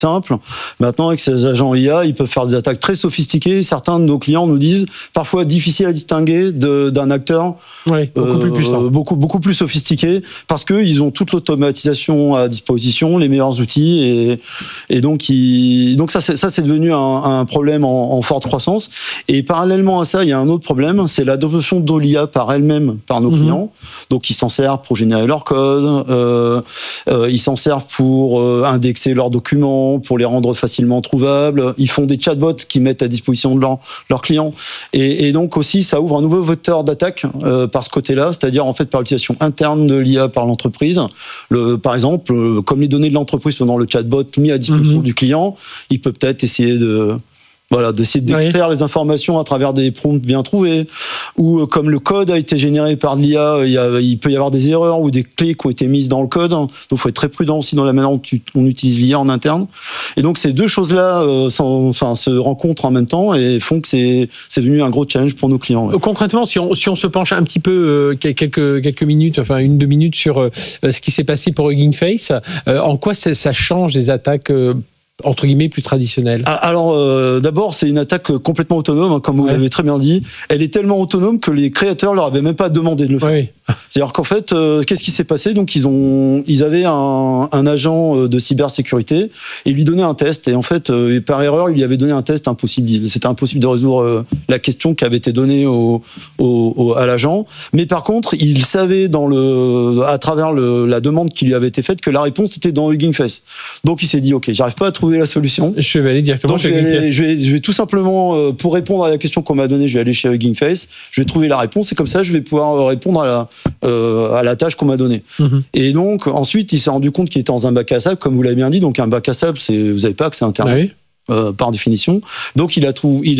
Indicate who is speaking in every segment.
Speaker 1: simple. Maintenant, avec ces agents IA, ils peuvent faire des attaques très sophistiquées. Certains de nos clients nous disent parfois difficile à distinguer d'un acteur beaucoup plus sophistiqué, parce qu'ils ont toute l'automatisation à disposition, les meilleurs outils, et donc ça c'est devenu un problème en forte croissance. Et parallèlement à ça, il y a un autre problème, c'est l'adoption de l'IA par elle-même par nos clients. Donc ils s'en servent pour générer leur code, ils s'en servent pour indexer leurs documents, pour les rendre facilement trouvables. Ils font des chatbots qui mettent à disposition de leurs clients. Et donc aussi, ça ouvre un nouveau vecteur d'attaque par ce côté-là, c'est-à-dire en fait par l'utilisation interne de l'IA par l'entreprise. Par exemple, comme les données de l'entreprise sont dans le chatbot mis à disposition du client, il peut peut-être essayer d'essayer d'extraire les informations à travers des prompts bien trouvés, ou comme le code a été généré par l'IA, il peut y avoir des erreurs ou des clés qui ont été mises dans le code. Donc, il faut être très prudent aussi dans la manière dont on utilise l'IA en interne. Et donc, ces deux choses-là se rencontrent en même temps et font que c'est devenu un gros challenge pour nos clients. Ouais.
Speaker 2: Concrètement, si on se penche un petit peu quelques minutes, enfin 1-2 minutes sur ce qui s'est passé pour Hugging Face, en quoi ça change des attaques entre guillemets plus traditionnelle?
Speaker 1: Alors d'abord, c'est une attaque complètement autonome, comme vous l'avez très bien dit. Elle est tellement autonome que les créateurs leur avaient même pas demandé de le faire. Oui. C'est-à-dire qu'en fait, qu'est-ce qui s'est passé? Donc ils avaient un agent de cybersécurité et ils lui donnaient un test, et en fait par erreur il lui avait donné un test impossible. C'était impossible de résoudre la question qui avait été donnée à l'agent. Mais par contre, il savait à travers la demande qui lui avait été faite que la réponse était dans Hugging Face. Donc il s'est dit ok, j'arrive pas à trouver la solution.
Speaker 2: Je vais aller directement.
Speaker 1: Donc je vais tout simplement pour répondre à la question qu'on m'a donnée, je vais aller chez Hugging Face, je vais trouver la réponse et comme ça je vais pouvoir répondre à la tâche qu'on m'a donnée. Et donc ensuite il s'est rendu compte qu'il était dans un bac à sable, comme vous l'avez bien dit. Donc un bac à sable, vous n'avez pas accès à Internet. Oui. Par définition. Donc il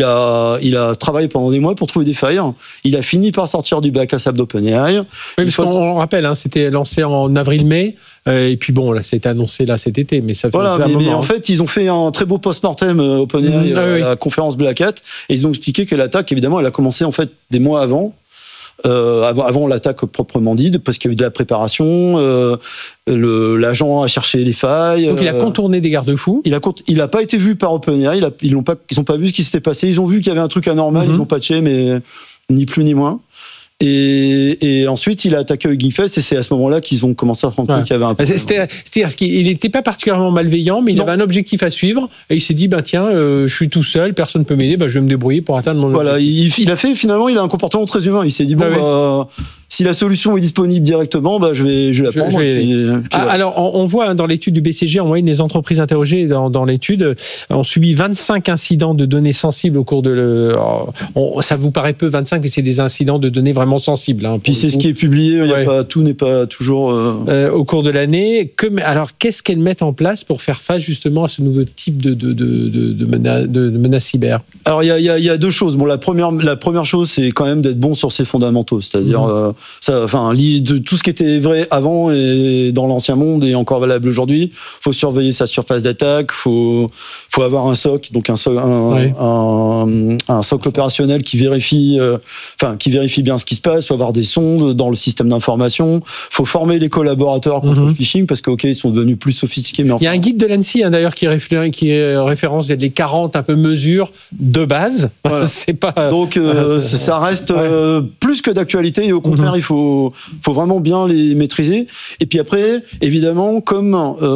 Speaker 1: a travaillé pendant des mois pour trouver des failles. Il a fini par sortir du bac à sable d'OpenAI. Oui,
Speaker 2: parce qu'on rappelle, c'était lancé en avril-mai, et puis bon, là, c'était annoncé là cet été, mais ça fait un moment.
Speaker 1: Mais en fait, ils ont fait un très beau post-mortem OpenAI à la conférence Black Hat, et ils ont expliqué que l'attaque, évidemment, elle a commencé en fait des mois avant l'attaque proprement dite, parce qu'il y a eu de la préparation, l'agent a cherché les failles.
Speaker 2: Donc il a contourné des garde-fous.
Speaker 1: Il n'a pas été vu par OpenAI, ils n'ont pas vu ce qui s'était passé, ils ont vu qu'il y avait un truc anormal, ils ont patché, mais ni plus ni moins. Et ensuite, il a attaqué Hugging Face, et c'est à ce moment-là qu'ils ont commencé à se rendre compte qu'il y avait un problème.
Speaker 2: C'est-à-dire qu'il n'était pas particulièrement malveillant, mais il avait un objectif à suivre, et il s'est dit, tiens, je suis tout seul, personne ne peut m'aider, je vais me débrouiller pour atteindre mon objectif.
Speaker 1: Finalement, il a un comportement très humain. Il s'est dit, si la solution est disponible directement, je vais la prendre.
Speaker 2: Alors, on voit dans l'étude du BCG, en moyenne, les entreprises interrogées dans l'étude ont subi 25 incidents de données sensibles au cours de ça vous paraît peu, 25, mais c'est des incidents de données vraiment sensibles.
Speaker 1: Puis c'est ce qui est publié, tout n'est pas toujours...
Speaker 2: au cours de l'année. Alors, qu'est-ce qu'elles mettent en place pour faire face justement à ce nouveau type de menace cyber? Alors, il
Speaker 1: y a deux choses. La première chose, c'est quand même d'être bon sur ses fondamentaux, c'est-à-dire... tout ce qui était vrai avant et dans l'ancien monde est encore valable aujourd'hui. Faut surveiller sa surface d'attaque, faut avoir un SOC, donc un socle opérationnel qui vérifie bien ce qui se passe. Faut avoir des sondes dans le système d'information. Faut former les collaborateurs contre le phishing, parce ils sont devenus plus sophistiqués. Mais
Speaker 2: il y a un guide de l'ANSSI d'ailleurs qui référence les 40 un peu mesures de base.
Speaker 1: Voilà.
Speaker 2: C'est pas.
Speaker 1: Donc ça reste plus que d'actualité, et au contraire, il faut vraiment bien les maîtriser. Et puis après, évidemment, comme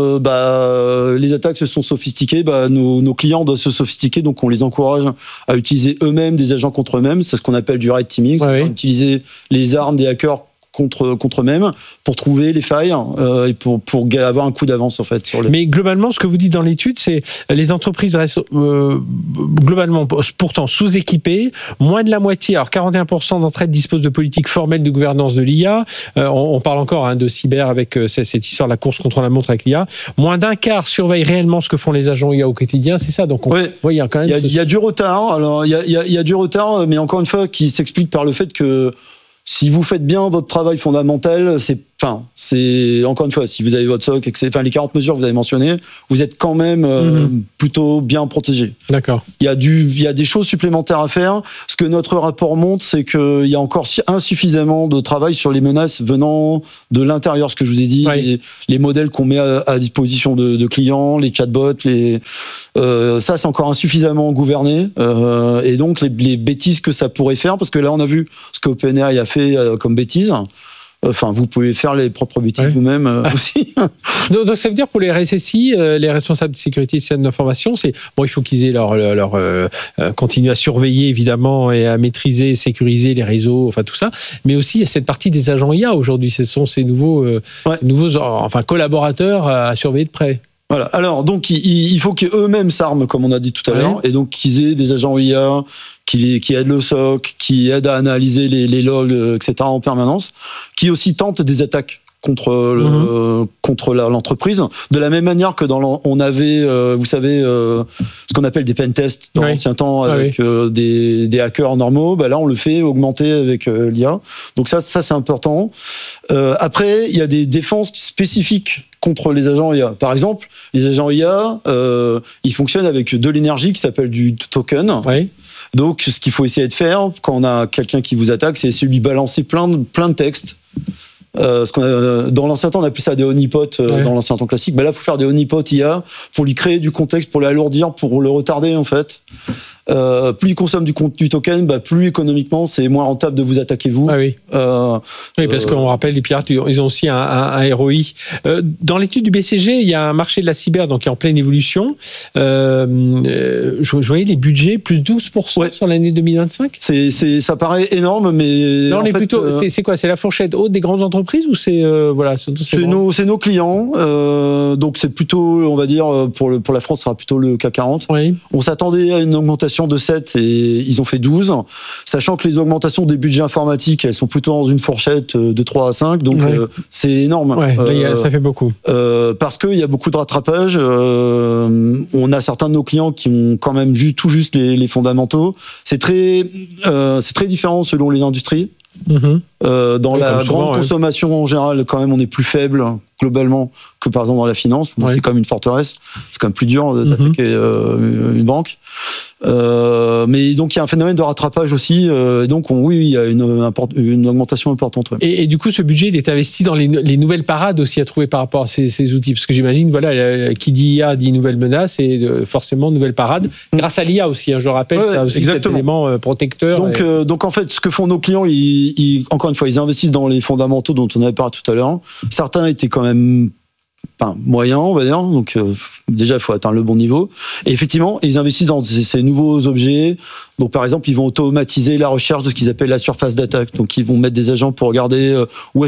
Speaker 1: les attaques se sont sophistiquées, nos clients doivent se sophistiquer, donc on les encourage à utiliser eux-mêmes des agents contre eux-mêmes. C'est ce qu'on appelle du red teaming, utiliser les armes des hackers contre eux-mêmes pour trouver les failles et pour avoir un coup d'avance en fait sur les...
Speaker 2: Mais globalement, ce que vous dites dans l'étude, c'est les entreprises restent globalement pourtant sous-équipées. Moins de la moitié, alors 41% d'entre elles disposent de politiques formelles de gouvernance de l'IA. On parle encore de cyber avec cette histoire de la course contre la montre avec l'IA. Moins d'un quart surveillent réellement ce que font les agents IA au quotidien. C'est ça. Donc il y a quand même...
Speaker 1: Il y a du retard. Alors il y a du retard, mais encore une fois, qui s'explique par le fait que si vous faites bien votre travail fondamental, c'est Enfin, c'est encore une fois, si vous avez votre SOC, enfin les 40 mesures que vous avez mentionnées, vous êtes quand même plutôt bien protégé.
Speaker 2: D'accord.
Speaker 1: Il y a des choses supplémentaires à faire. Ce que notre rapport montre, c'est qu'il y a encore insuffisamment de travail sur les menaces venant de l'intérieur. Ce que je vous ai dit, les modèles qu'on met à disposition de clients, les chatbots, ça c'est encore insuffisamment gouverné. Et donc les bêtises que ça pourrait faire, parce que là on a vu ce que OpenAI a fait comme bêtises. Enfin, vous pouvez faire les propres bêtises vous-même aussi.
Speaker 2: Donc, ça veut dire pour les RSSI, les responsables de sécurité et de système d'information, c'est bon, il faut qu'ils aient leur continuer à surveiller évidemment et à maîtriser, sécuriser les réseaux, enfin tout ça. Mais aussi il y a cette partie des agents IA aujourd'hui. Ce sont ces nouveaux collaborateurs à surveiller de près.
Speaker 1: Voilà. Alors, donc, il faut qu'eux-mêmes s'arment, comme on a dit tout à l'heure, et donc qu'ils aient des agents IA qui aident le SOC, qui aident à analyser les logs, etc. en permanence, qui aussi tentent des attaques contre l'entreprise, de la même manière que on avait, vous savez, ce qu'on appelle des pentests dans l'ancien temps avec des hackers normaux. Là, on le fait augmenter avec l'IA. Donc ça c'est important. Après, il y a des défenses spécifiques contre les agents IA. Par exemple, les agents IA, ils fonctionnent avec de l'énergie qui s'appelle du token. Oui. Donc, ce qu'il faut essayer de faire quand on a quelqu'un qui vous attaque, c'est essayer de lui balancer plein de textes. Dans l'ancien temps, on appelait ça des honeypots dans l'ancien temps classique. Là, il faut faire des honeypots IA pour lui créer du contexte, pour l'alourdir, pour le retarder, en fait. Plus il consomme du token, plus économiquement, c'est moins rentable de vous attaquer vous.
Speaker 2: Ah oui. Oui, parce qu'on rappelle, les pirates, ils ont aussi un ROI. Dans l'étude du BCG, il y a un marché de la cyber donc qui est en pleine évolution. Je voyais les budgets plus 12% sur l'année 2025.
Speaker 1: Ça paraît énorme, mais
Speaker 2: là, on est plutôt. C'est quoi? C'est la fourchette haute des grandes entreprises ou c'est
Speaker 1: c'est nos clients. Donc c'est plutôt, on va dire, pour la France, ça sera plutôt le CAC 40. Oui. On s'attendait à une augmentation de 7 et ils ont fait 12, sachant que les augmentations des budgets informatiques, elles sont plutôt dans une fourchette de 3 à 5, donc c'est énorme.
Speaker 2: Ouais, là, ça fait beaucoup.
Speaker 1: Parce qu'il y a beaucoup de rattrapage. On a certains de nos clients qui ont quand même tout juste les fondamentaux. C'est très différent selon les industries. Dans la grande consommation en général, quand même, on est plus faible globalement que par exemple dans la finance, où c'est comme une forteresse, c'est quand même plus dur d'attaquer une banque. Mais donc il y a un phénomène de rattrapage aussi, et donc il y a une augmentation importante.
Speaker 2: Et du coup, ce budget, il est investi dans les nouvelles parades aussi à trouver par rapport à ces outils, parce que j'imagine, qui dit IA dit nouvelles menaces et forcément nouvelles parades, grâce à l'IA aussi. Je rappelle, ça aussi cet élément protecteur.
Speaker 1: Donc en fait, ce que font nos clients, encore une fois, ils investissent dans les fondamentaux dont on avait parlé tout à l'heure. Certains étaient quand même moyen, on va dire. Donc déjà, il faut atteindre le bon niveau. Et effectivement, ils investissent dans ces nouveaux objets. Donc par exemple, ils vont automatiser la recherche de ce qu'ils appellent la surface d'attaque. Donc ils vont mettre des agents pour regarder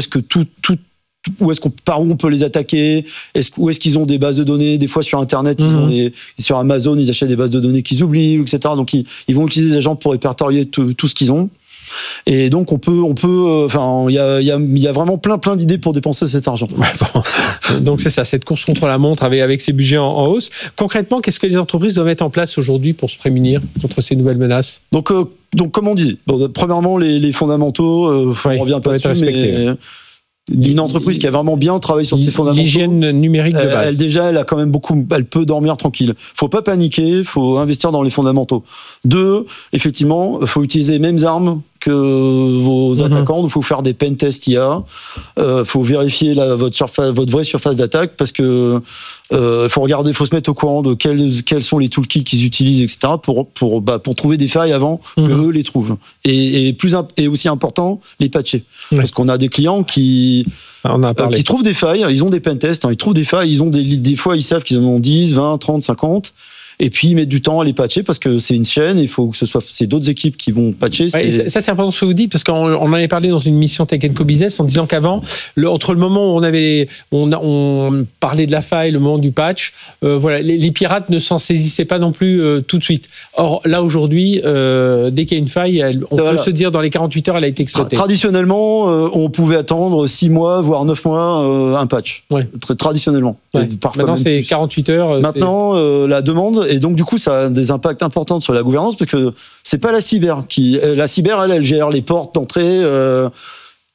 Speaker 1: par où on peut les attaquer, où est-ce qu'ils ont des bases de données. Des fois sur Internet, sur Amazon, ils achètent des bases de données qu'ils oublient, etc. Donc ils vont utiliser des agents pour répertorier tout ce qu'ils ont. Et donc il y a vraiment plein d'idées pour dépenser cet argent.
Speaker 2: Donc c'est ça, cette course contre la montre avec ces budgets en hausse. Concrètement, qu'est-ce que les entreprises doivent mettre en place aujourd'hui pour se prémunir contre ces nouvelles menaces?
Speaker 1: Donc comme on dit, premièrement les fondamentaux, on revient pas dessus, mais une entreprise qui a vraiment bien travaillé sur ses fondamentaux.
Speaker 2: L'hygiène numérique de base.
Speaker 1: Elle a quand même elle peut dormir tranquille. Faut pas paniquer, faut investir dans les fondamentaux. 2, effectivement, faut utiliser les mêmes armes que vos attaquants. Il faut faire des pen tests IA. Faut vérifier votre vraie surface d'attaque, parce que faut regarder, faut se mettre au courant de quels sont les toolkits qu'ils utilisent, etc. pour trouver des failles avant que eux les trouvent. Et aussi important, les patcher. Parce qu'on a des clients qui trouvent des failles. Ils ont des pen tests, ils trouvent des failles. Des fois, ils savent qu'ils en ont 10, 20, 30, 50. Et puis ils mettent du temps à les patcher parce que c'est une chaîne, il faut que c'est d'autres équipes qui vont patcher.
Speaker 2: Ça c'est important ce que vous dites, parce qu'on en avait parlé dans une mission Tech & Co Business en disant qu'avant, entre le moment où on parlait de la faille, le moment du patch, les pirates ne s'en saisissaient pas non plus tout de suite. Or là aujourd'hui, dès qu'il y a une faille, on peut se dire dans les 48 heures, elle a été exploitée.
Speaker 1: Traditionnellement, on pouvait attendre 6 mois, voire 9 mois un patch. Traditionnellement.
Speaker 2: Maintenant c'est 48 heures.
Speaker 1: Maintenant, la demande. Et donc, du coup, ça a des impacts importants sur la gouvernance, parce que c'est pas la cyber elle gère les portes d'entrée.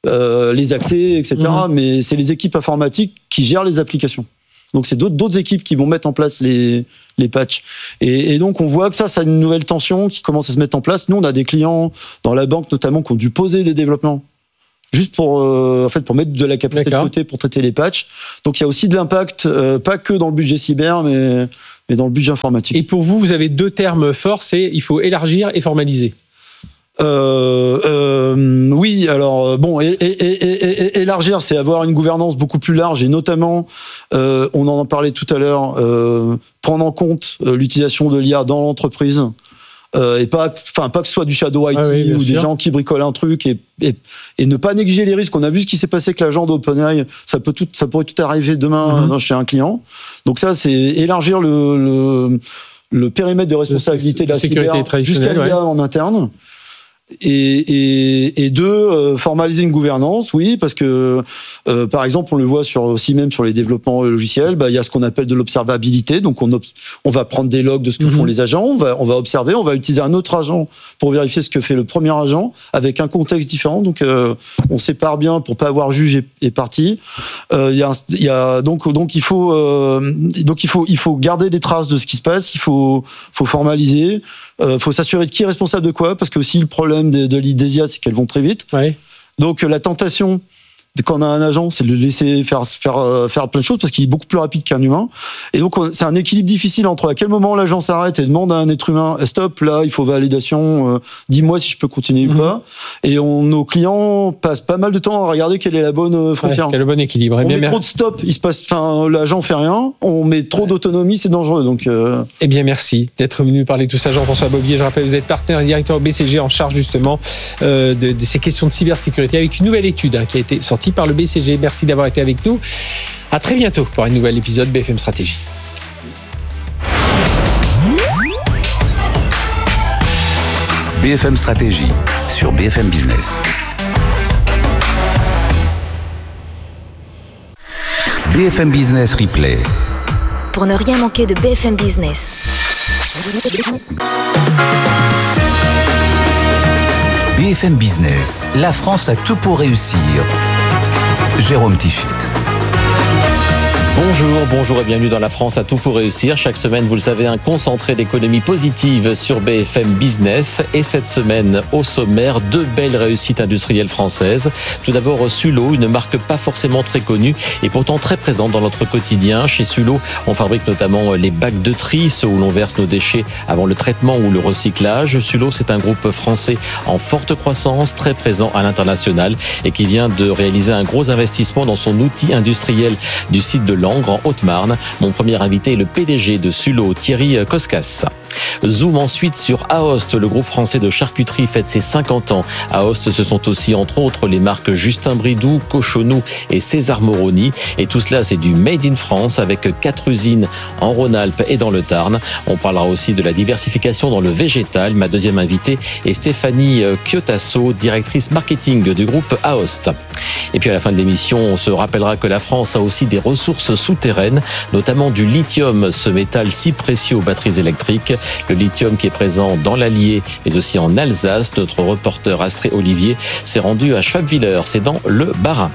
Speaker 1: les accès, etc. Mais c'est les équipes informatiques qui gèrent les applications. Donc c'est d'autres équipes qui vont mettre en place les patchs. Et donc on voit que ça a une nouvelle tension qui commence à se mettre en place. Nous, on a des clients dans la banque notamment qui ont dû poser des développements juste pour mettre de la capacité de côté pour traiter les patchs. Donc il y a aussi de l'impact, pas que dans le budget cyber, mais dans le budget informatique.
Speaker 2: Et pour vous, vous avez 2 termes forts, c'est il faut élargir et formaliser.
Speaker 1: Oui, alors bon, élargir, c'est avoir une gouvernance beaucoup plus large et notamment, on en parlait tout à l'heure, prendre en compte l'utilisation de l'IA dans l'entreprise. Et pas que ce soit du shadow IT ou des gens qui bricolent un truc et ne pas négliger les risques. On a vu ce qui s'est passé avec l'agent d'OpenAI. Ça pourrait tout arriver demain chez un client. Donc ça, c'est élargir le périmètre de responsabilité de la cyber jusqu'à l'IA en interne. Et 2, formaliser une gouvernance, oui, parce que par exemple, on le voit aussi même sur les développements logiciels, il y a ce qu'on appelle de l'observabilité. Donc on va prendre des logs de ce que font les agents, on va observer, on va utiliser un autre agent pour vérifier ce que fait le premier agent avec un contexte différent. Donc on sépare bien pour pas avoir juge et partie. Il faut garder des traces de ce qui se passe. Il faut formaliser. Faut s'assurer de qui est responsable de quoi, parce que aussi le problème des IA, c'est qu'elles vont très vite. Ouais. Donc la tentation, quand on a un agent, c'est de le laisser faire plein de choses, parce qu'il est beaucoup plus rapide qu'un humain. Et donc c'est un équilibre difficile entre à quel moment l'agent s'arrête et demande à un être humain, stop, là il faut validation, dis-moi si je peux continuer ou pas. Et nos clients passent pas mal de temps à regarder quelle est la bonne frontière.
Speaker 2: Quel est le bon équilibre.
Speaker 1: On met trop de stop, l'agent fait rien. On met trop d'autonomie, c'est dangereux. Donc.
Speaker 2: Eh bien merci d'être venu parler de tout ça, Jean-François Bobier. Je rappelle, vous êtes partenaire et directeur au BCG en charge justement de ces questions de cybersécurité, avec une nouvelle étude qui a été sortie par le BCG. Merci d'avoir été avec nous. À très bientôt pour un nouvel épisode BFM Stratégie.
Speaker 3: BFM Stratégie sur BFM Business. BFM Business Replay.
Speaker 4: Pour ne rien manquer de BFM Business.
Speaker 3: BFM Business, la France a tout pour réussir. Jérôme Tichit.
Speaker 5: Bonjour et bienvenue dans La France a tout pour réussir. Chaque semaine, vous le savez, un concentré d'économie positive sur BFM Business. Et cette semaine, au sommaire, 2 belles réussites industrielles françaises. Tout d'abord, Sullo, une marque pas forcément très connue et pourtant très présente dans notre quotidien. Chez Sullo, on fabrique notamment les bacs de tri, ceux où l'on verse nos déchets avant le traitement ou le recyclage. Sullo, c'est un groupe français en forte croissance, très présent à l'international et qui vient de réaliser un gros investissement dans son outil industriel du site de Langres, en Haute-Marne. Mon premier invité est le PDG de Sullo, Thierry Koskas. Zoom ensuite sur Aoste, le groupe français de charcuterie fête ses 50 ans. Aoste, ce sont aussi entre autres les marques Justin Bridou, Cochonou et César Moroni. Et tout cela, c'est du Made in France avec 4 usines en Rhône-Alpes et dans le Tarn. On parlera aussi de la diversification dans le végétal. Ma deuxième invitée est Stéphanie Chiotasso, directrice marketing du groupe Aoste. Et puis à la fin de l'émission, on se rappellera que la France a aussi des ressources souterraines, notamment du lithium, ce métal si précieux aux batteries électriques. Le lithium qui est présent dans l'Allier, mais aussi en Alsace. Notre reporter Astrée Olivier s'est rendu à Schwabwiller, c'est dans le Bas-Rhin.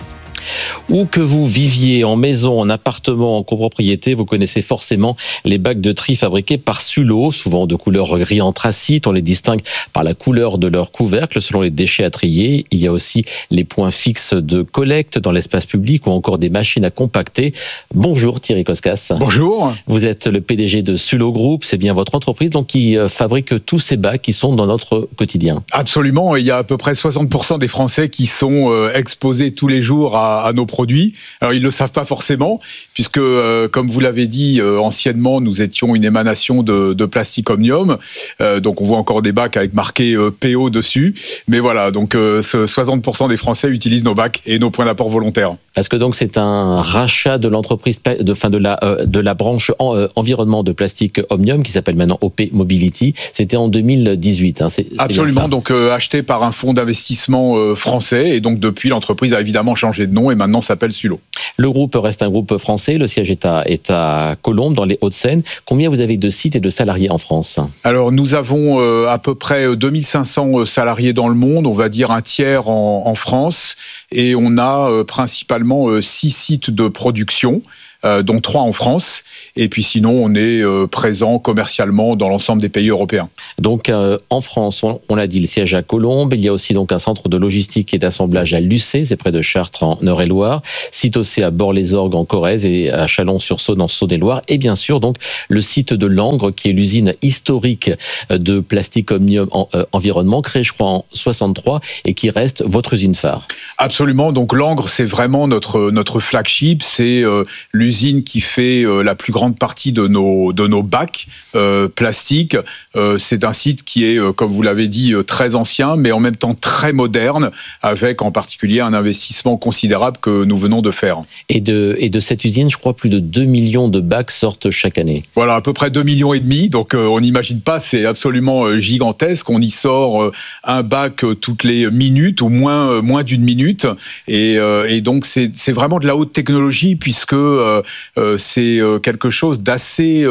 Speaker 5: Où que vous viviez, en maison, en appartement, en copropriété, vous connaissez forcément les bacs de tri fabriqués par Sullo, souvent de couleur gris anthracite. On les distingue par la couleur de leur couvercle selon les déchets à trier. Il y a aussi les points fixes de collecte dans l'espace public ou encore des machines à compacter. Bonjour Thierry Koskas.
Speaker 6: Bonjour.
Speaker 5: Vous êtes le PDG de Sullo Group. C'est bien votre entreprise donc qui fabrique tous ces bacs qui sont dans notre quotidien.
Speaker 6: Absolument. Il y a à peu près 60% des Français qui sont exposés tous les jours à nos produits. Alors ils le savent pas forcément, puisque comme vous l'avez dit, anciennement nous étions une émanation de plastique omnium. Donc on voit encore des bacs avec marqué PO dessus. Mais voilà, donc 60% des Français utilisent nos bacs et nos points d'apport volontaires.
Speaker 5: Parce que donc c'est un rachat de l'entreprise de la branche environnement de plastique Omnium qui s'appelle maintenant OP Mobility. C'était en 2018.
Speaker 6: Absolument. Donc acheté par un fonds d'investissement français et donc depuis l'entreprise a évidemment changé de nom nom et maintenant s'appelle Sullo.
Speaker 5: Le groupe reste un groupe français, le siège est à Colombes, dans les Hauts-de-Seine. Combien vous avez de sites et de salariés en France ?
Speaker 6: Alors nous avons à peu près 2500 salariés dans le monde, on va dire un tiers en France, et on a principalement 6 sites de production, dont 3 en France. Et puis sinon, on est présent commercialement dans l'ensemble des pays européens.
Speaker 5: Donc en France, on l'a dit, le siège à Colombes. Il y a aussi donc un centre de logistique et d'assemblage à Lucé, c'est près de Chartres en Eure-et-Loire. Site aussi à Bar-les-Orgues en Corrèze et à Chalon-sur-Saône en Saône-et-Loire. Et bien sûr, donc le site de Langres, qui est l'usine historique de Plastic Omnium Environnement, créée je crois en 63 et qui reste votre usine phare.
Speaker 6: Absolument. Donc Langres, c'est vraiment notre flagship. C'est l'usine qui fait la plus grande partie de nos bacs plastiques. C'est un site qui est, comme vous l'avez dit, très ancien, mais en même temps très moderne, avec en particulier un investissement considérable que nous venons de faire.
Speaker 5: Et de cette usine, je crois, plus de 2 millions de bacs sortent chaque année.
Speaker 6: Voilà, à peu près 2,5 millions. Donc on n'imagine pas, c'est absolument gigantesque. On y sort un bac toutes les minutes, ou moins d'une minute. Et donc c'est vraiment de la haute technologie, puisque c'est quelque chose d'assez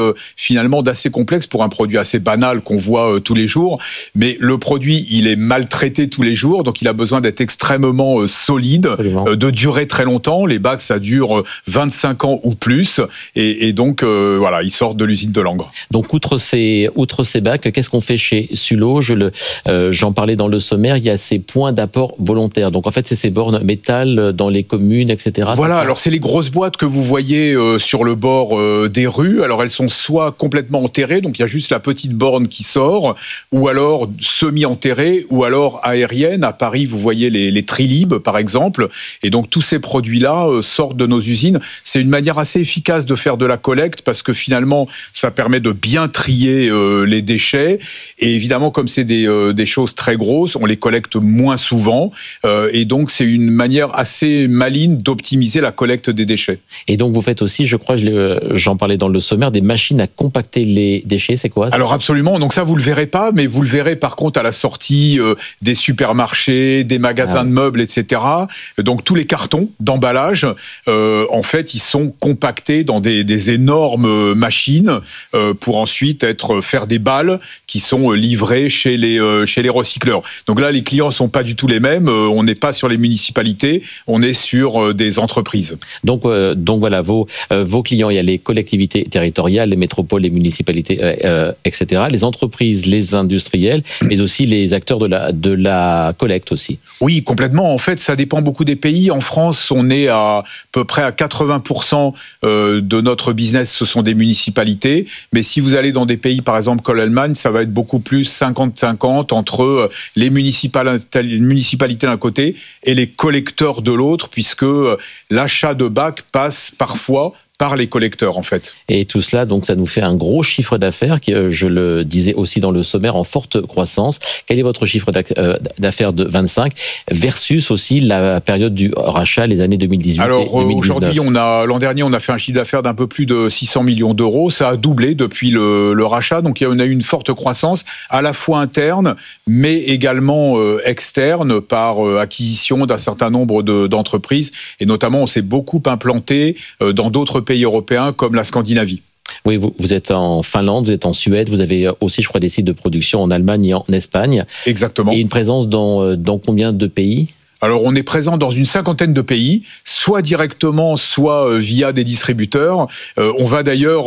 Speaker 6: complexe pour un produit assez banal qu'on voit tous les jours. Mais le produit, il est maltraité tous les jours, donc il a besoin d'être extrêmement solide, de durer très longtemps. Les bacs, ça dure 25 ans ou plus. Et donc, voilà, ils sortent de l'usine de Langres.
Speaker 5: Donc, outre ces bacs, qu'est-ce qu'on fait chez Sullo ? J'en parlais dans le sommaire, il y a ces points d'apport volontaires. Donc, en fait, c'est ces bornes métal dans les communes, etc.
Speaker 6: Voilà, alors c'est les grosses boîtes que vous voyez sur le bord des rues. Alors, elles sont soit complètement enterrées, donc il y a juste la petite borne qui sort, ou alors semi-enterrées, ou alors aériennes. À Paris, vous voyez les Trilib, par exemple. Et donc, tous ces produits-là sortent de nos usines. C'est une manière assez efficace de faire de la collecte, parce que finalement, ça permet de bien trier les déchets. Et évidemment, comme c'est des choses très grosses, on les collecte moins souvent. Et donc, c'est une manière assez maligne d'optimiser la collecte des déchets.
Speaker 5: Et donc, vous faites aussi, je crois, j'en parlais dans le sommaire, des machines à compacter les déchets, c'est quoi ?
Speaker 6: Alors absolument, donc ça vous le verrez pas, mais vous le verrez par contre à la sortie des supermarchés, des magasins de meubles, etc. Donc tous les cartons d'emballage, en fait, ils sont compactés dans des énormes machines pour ensuite faire des balles qui sont livrées chez les recycleurs. Donc là, les clients sont pas du tout les mêmes. On n'est pas sur les municipalités, on est sur des entreprises.
Speaker 5: Donc voilà, vos clients, il y a les collectivités territoriales, les métropoles, les municipalités, etc., les entreprises, les industriels, mais aussi les acteurs de la collecte aussi.
Speaker 6: Oui, complètement. En fait, ça dépend beaucoup des pays. En France, on est à peu près à 80% de notre business, ce sont des municipalités. Mais si vous allez dans des pays, par exemple, comme l'Allemagne, ça va être beaucoup plus 50-50 entre les municipalités d'un côté et les collecteurs de l'autre, puisque l'achat de bacs passe parfois par les collecteurs, en fait.
Speaker 5: Et tout cela, donc, ça nous fait un gros chiffre d'affaires, qui, je le disais aussi dans le sommaire, en forte croissance. Quel est votre chiffre d'affaires de 25 versus aussi la période du rachat, les années 2018
Speaker 6: Alors,
Speaker 5: et 2019?
Speaker 6: aujourd'hui, l'an dernier, on a fait un chiffre d'affaires d'un peu plus de 600 millions d'euros. Ça a doublé depuis le rachat. Donc, on a eu une forte croissance, à la fois interne, mais également externe, par acquisition d'un certain nombre d'entreprises. Et notamment, on s'est beaucoup implanté dans d'autres pays européens comme la Scandinavie.
Speaker 5: Oui, vous êtes en Finlande, vous êtes en Suède, vous avez aussi, je crois, des sites de production en Allemagne et en Espagne.
Speaker 6: Exactement.
Speaker 5: Et une présence dans combien de pays ?
Speaker 6: Alors, on est présent dans une 50aine de pays, soit directement, soit via des distributeurs. On va d'ailleurs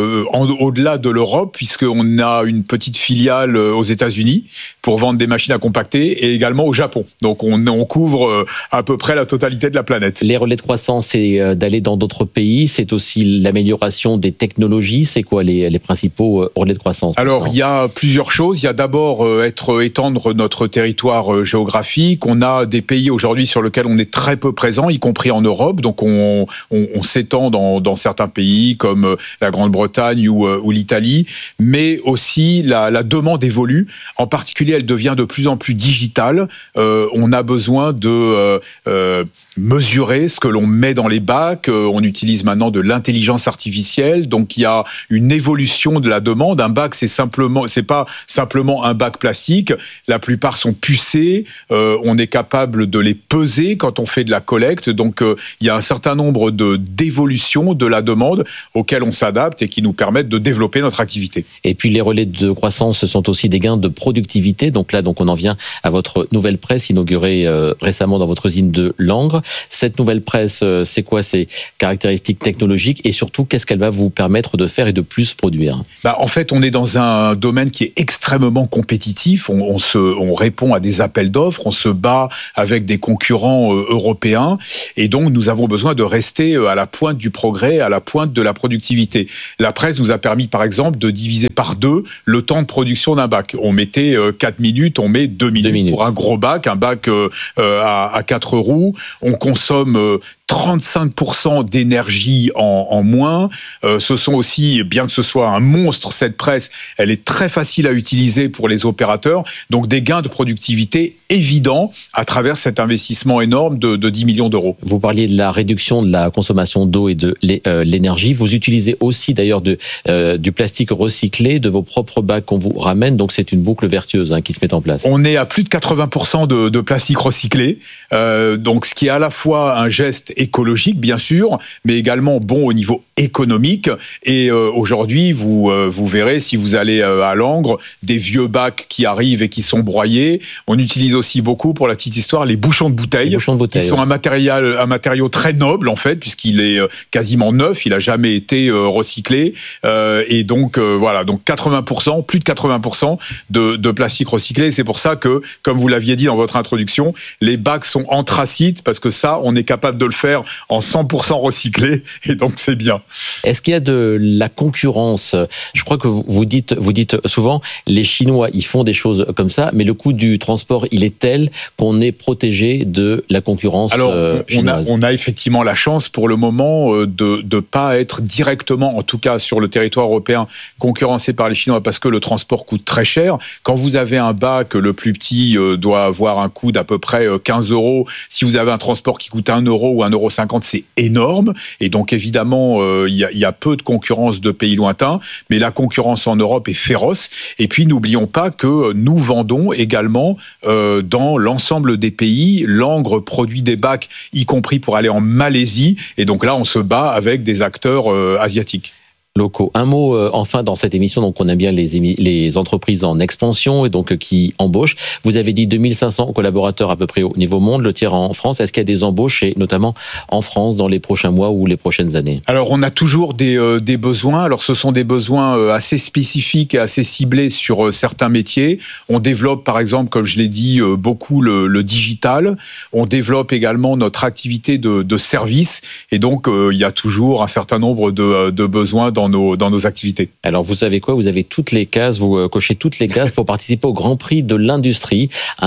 Speaker 6: au-delà de l'Europe, puisqu'on a une petite filiale aux États-Unis pour vendre des machines à compacter, et également au Japon. Donc, on couvre à peu près la totalité de la planète.
Speaker 5: Les relais de croissance, c'est d'aller dans d'autres pays. C'est aussi l'amélioration des technologies. C'est quoi les principaux relais de croissance?
Speaker 6: Alors, il y a plusieurs choses. Il y a d'abord étendre notre territoire géographique. On a des pays aujourd'hui sur lesquels on est très peu présent, y compris en Europe. Donc, on s'étend dans certains pays comme la Grande-Bretagne ou l'Italie. Mais aussi, la demande évolue. En particulier, elle devient de plus en plus digitale. On a besoin de mesurer ce que l'on met dans les bacs. On utilise maintenant de l'intelligence artificielle. Donc, il y a une évolution de la demande. Un bac, c'est pas simplement un bac plastique. La plupart sont pucés. On est capable de les peser quand on fait de la collecte. Donc, il y a un certain nombre d'évolutions de la demande auxquelles on s'adapte et qui nous permettent de développer notre activité.
Speaker 5: Et puis, les relais de croissance, ce sont aussi des gains de productivité. Donc là, on en vient à votre nouvelle presse inaugurée récemment dans votre usine de Langres. Cette nouvelle presse, c'est quoi ses caractéristiques technologiques et surtout, qu'est-ce qu'elle va vous permettre de faire et de plus produire?
Speaker 6: En fait, on est dans un domaine qui est extrêmement compétitif. On répond à des appels d'offres, on se bat avec des concurrents européens et donc nous avons besoin de rester à la pointe du progrès, à la pointe de la productivité. La presse nous a permis, par exemple, de diviser par 2 le temps de production d'un bac. On mettait 4 minutes, on met 2 minutes. Pour un gros bac, un bac à 4 roues. On consomme 35% d'énergie en moins. Ce sont aussi, bien que ce soit un monstre, cette presse, elle est très facile à utiliser pour les opérateurs. Donc des gains de productivité évidents à travers cet investissement énorme de 10 millions d'euros.
Speaker 5: Vous parliez de la réduction de la consommation d'eau et de l'énergie. Vous utilisez aussi d'ailleurs du plastique recyclé, de vos propres bacs qu'on vous ramène. Donc c'est une boucle vertueuse qui se met en place.
Speaker 6: On est à plus de 80% de plastique recyclé. Donc ce qui est à la fois un geste écologique, bien sûr, mais également bon au niveau économique. Et aujourd'hui, vous verrez, si vous allez à Langres, des vieux bacs qui arrivent et qui sont broyés. On utilise aussi beaucoup, pour la petite histoire, les bouchons de bouteilles, qui sont un matériau très noble, en fait, puisqu'il est quasiment neuf, il n'a jamais été recyclé. Et donc, voilà, donc 80%, plus de 80% de plastique recyclé. C'est pour ça que, comme vous l'aviez dit dans votre introduction, les bacs sont anthracites, parce que ça, on est capable de le faire en 100% recyclé, et donc c'est bien.
Speaker 5: Est-ce qu'il y a de la concurrence? Je crois que vous dites souvent, les Chinois, ils font des choses comme ça, mais le coût du transport, il est tel qu'on est protégé de la concurrence chinoise.
Speaker 6: On a effectivement la chance pour le moment de pas être directement, en tout cas sur le territoire européen, concurrencé par les Chinois, parce que le transport coûte très cher. Quand vous avez un bac, le plus petit doit avoir un coût d'à peu près 15 €. Si vous avez un transport qui coûte 1 € ou 1,50 €, c'est énorme. Et donc évidemment, il y a peu de concurrence de pays lointains, mais la concurrence en Europe est féroce. Et puis n'oublions pas que nous vendons également dans l'ensemble des pays. Langres produit des bacs, y compris pour aller en Malaisie. Et donc là, on se bat avec des acteurs asiatiques.
Speaker 5: Locaux. Un mot enfin dans cette émission, donc on aime bien les entreprises en expansion et donc qui embauchent. Vous avez dit 2500 collaborateurs à peu près au niveau monde, le tiers en France. Est-ce qu'il y a des embauches, et notamment en France, dans les prochains mois ou les prochaines années?
Speaker 6: Alors on a toujours des besoins. Alors ce sont des besoins assez spécifiques et assez ciblés sur certains métiers. On développe par exemple, comme je l'ai dit, beaucoup le digital. On développe également notre activité de service, et donc il y a toujours un certain nombre de besoins dans nos activités.
Speaker 5: Alors vous savez quoi, vous avez toutes les cases, vous cochez toutes les cases pour participer au Grand Prix de l'industrie.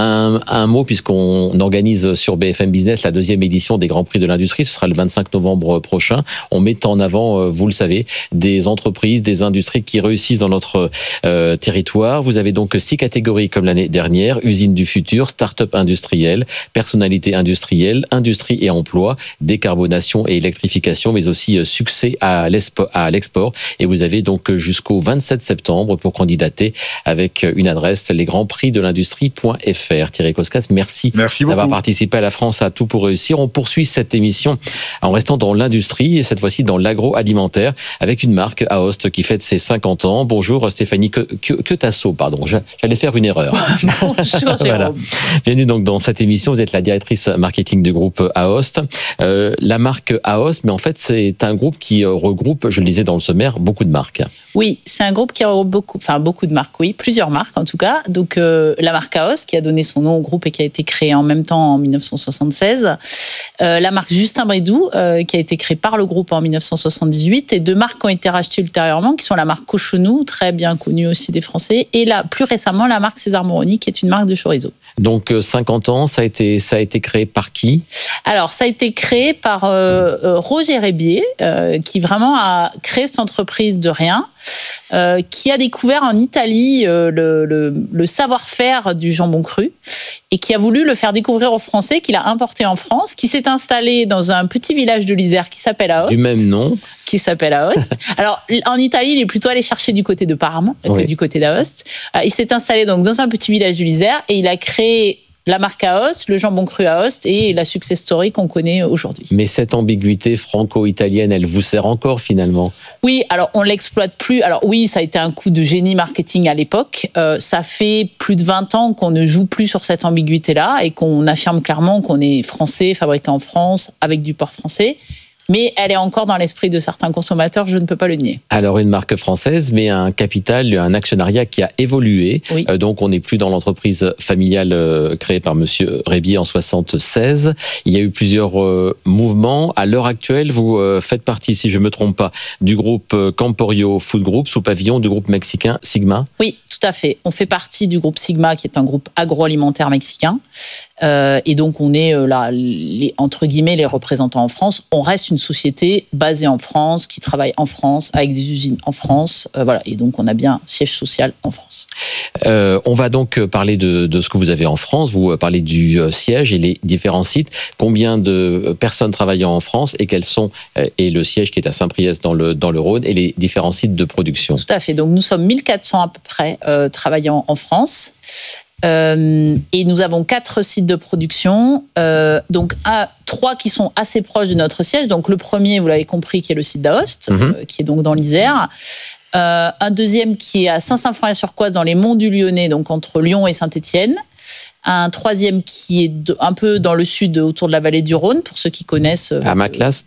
Speaker 5: Un mot, puisqu'on organise sur BFM Business la 2e édition des Grands Prix de l'industrie, ce sera le 25 novembre prochain. On met en avant, vous le savez, des entreprises, des industries qui réussissent dans notre territoire. Vous avez donc 6 catégories comme l'année dernière: usine du futur, start-up industrielle, personnalité industrielle, industrie et emploi, décarbonation et électrification, mais aussi succès à l'export. Et vous avez donc jusqu'au 27 septembre pour candidater avec une adresse, lesgrandsprixdelindustrie.fr. Thierry Coscas, merci d'avoir participé à La France a tout pour réussir. On poursuit cette émission en restant dans l'industrie, et cette fois-ci dans l'agroalimentaire, avec une marque, Aoste, qui fête ses 50 ans. Bonjour Stéphanie Quetasso, pardon, j'allais faire une erreur.
Speaker 7: Bonjour
Speaker 5: voilà. Bienvenue donc dans cette émission, vous êtes la directrice marketing du groupe Aoste. La marque Aoste, mais en fait c'est un groupe qui regroupe, je le disais dans le sommaire, beaucoup de marques.
Speaker 7: Oui, c'est un groupe qui regroupe beaucoup de marques, oui, plusieurs marques en tout cas. Donc la marque Aoste, qui a donné son nom au groupe et qui a été créée en même temps en 1976. La marque Justin Bridou, qui a été créée par le groupe en 1978, et 2 marques qui ont été rachetées ultérieurement, qui sont la marque Cochonou, très bien connue aussi des Français, et plus récemment la marque César Moroni, qui est une marque de chorizo.
Speaker 5: Donc 50 ans, ça a été créé par qui?
Speaker 7: Alors ça a été créé par Roger Rébier, qui vraiment a créé cette entreprise de rien, qui a découvert en Italie le savoir-faire du jambon cru, et qui a voulu le faire découvrir aux Français, qu'il a importé en France, qui s'est installé dans un petit village de l'Isère qui s'appelle Aoste.
Speaker 5: Du même nom.
Speaker 7: Qui s'appelle Aoste. Alors, en Italie, il est plutôt allé chercher du côté de Parme que du côté d'Aoste. Il s'est installé donc dans un petit village de l'Isère, et il a créé la marque Aoste, le jambon cru Aoste et la success story qu'on connaît aujourd'hui.
Speaker 5: Mais cette ambiguïté franco-italienne, elle vous sert encore finalement?
Speaker 7: Oui, alors on l'exploite plus. Alors oui, ça a été un coup de génie marketing à l'époque. Ça fait plus de 20 ans qu'on ne joue plus sur cette ambiguïté-là et qu'on affirme clairement qu'on est français, fabriqué en France, avec du porc français. Mais elle est encore dans l'esprit de certains consommateurs, je ne peux pas le nier.
Speaker 5: Alors une marque française, mais un capital, un actionnariat qui a évolué.
Speaker 7: Oui.
Speaker 5: Donc on n'est plus dans l'entreprise familiale créée par Monsieur Rébier en 76. Il y a eu plusieurs mouvements. À l'heure actuelle, vous faites partie, si je ne me trompe pas, du groupe Camporio Food Group, sous pavillon du groupe mexicain Sigma.
Speaker 7: Oui, tout à fait. On fait partie du groupe Sigma, qui est un groupe agroalimentaire mexicain. Et donc on est là, entre guillemets, les représentants en France. On reste une société basée en France, qui travaille en France, avec des usines en France. Voilà. Et donc on a bien un siège social en France.
Speaker 5: On va donc parler de ce que vous avez en France. Vous parlez du siège et les différents sites. Combien de personnes travaillant en France et quels sont, et le siège qui est à Saint-Priest dans le Rhône, et les différents sites de production?
Speaker 7: Tout à fait. Donc nous sommes 1400 à peu près travaillant en France. Et nous avons 4 sites de production, donc 3 qui sont assez proches de notre siège. Donc le premier, vous l'avez compris, qui est le site d'Aoste, qui est donc dans l'Isère. Un deuxième qui est à Saint-Symphorien-sur-Coise, dans les Monts du Lyonnais, donc entre Lyon et Saint-Étienne. Un troisième qui est un peu dans le sud, autour de la vallée du Rhône, pour ceux qui connaissent.
Speaker 5: À Maclas,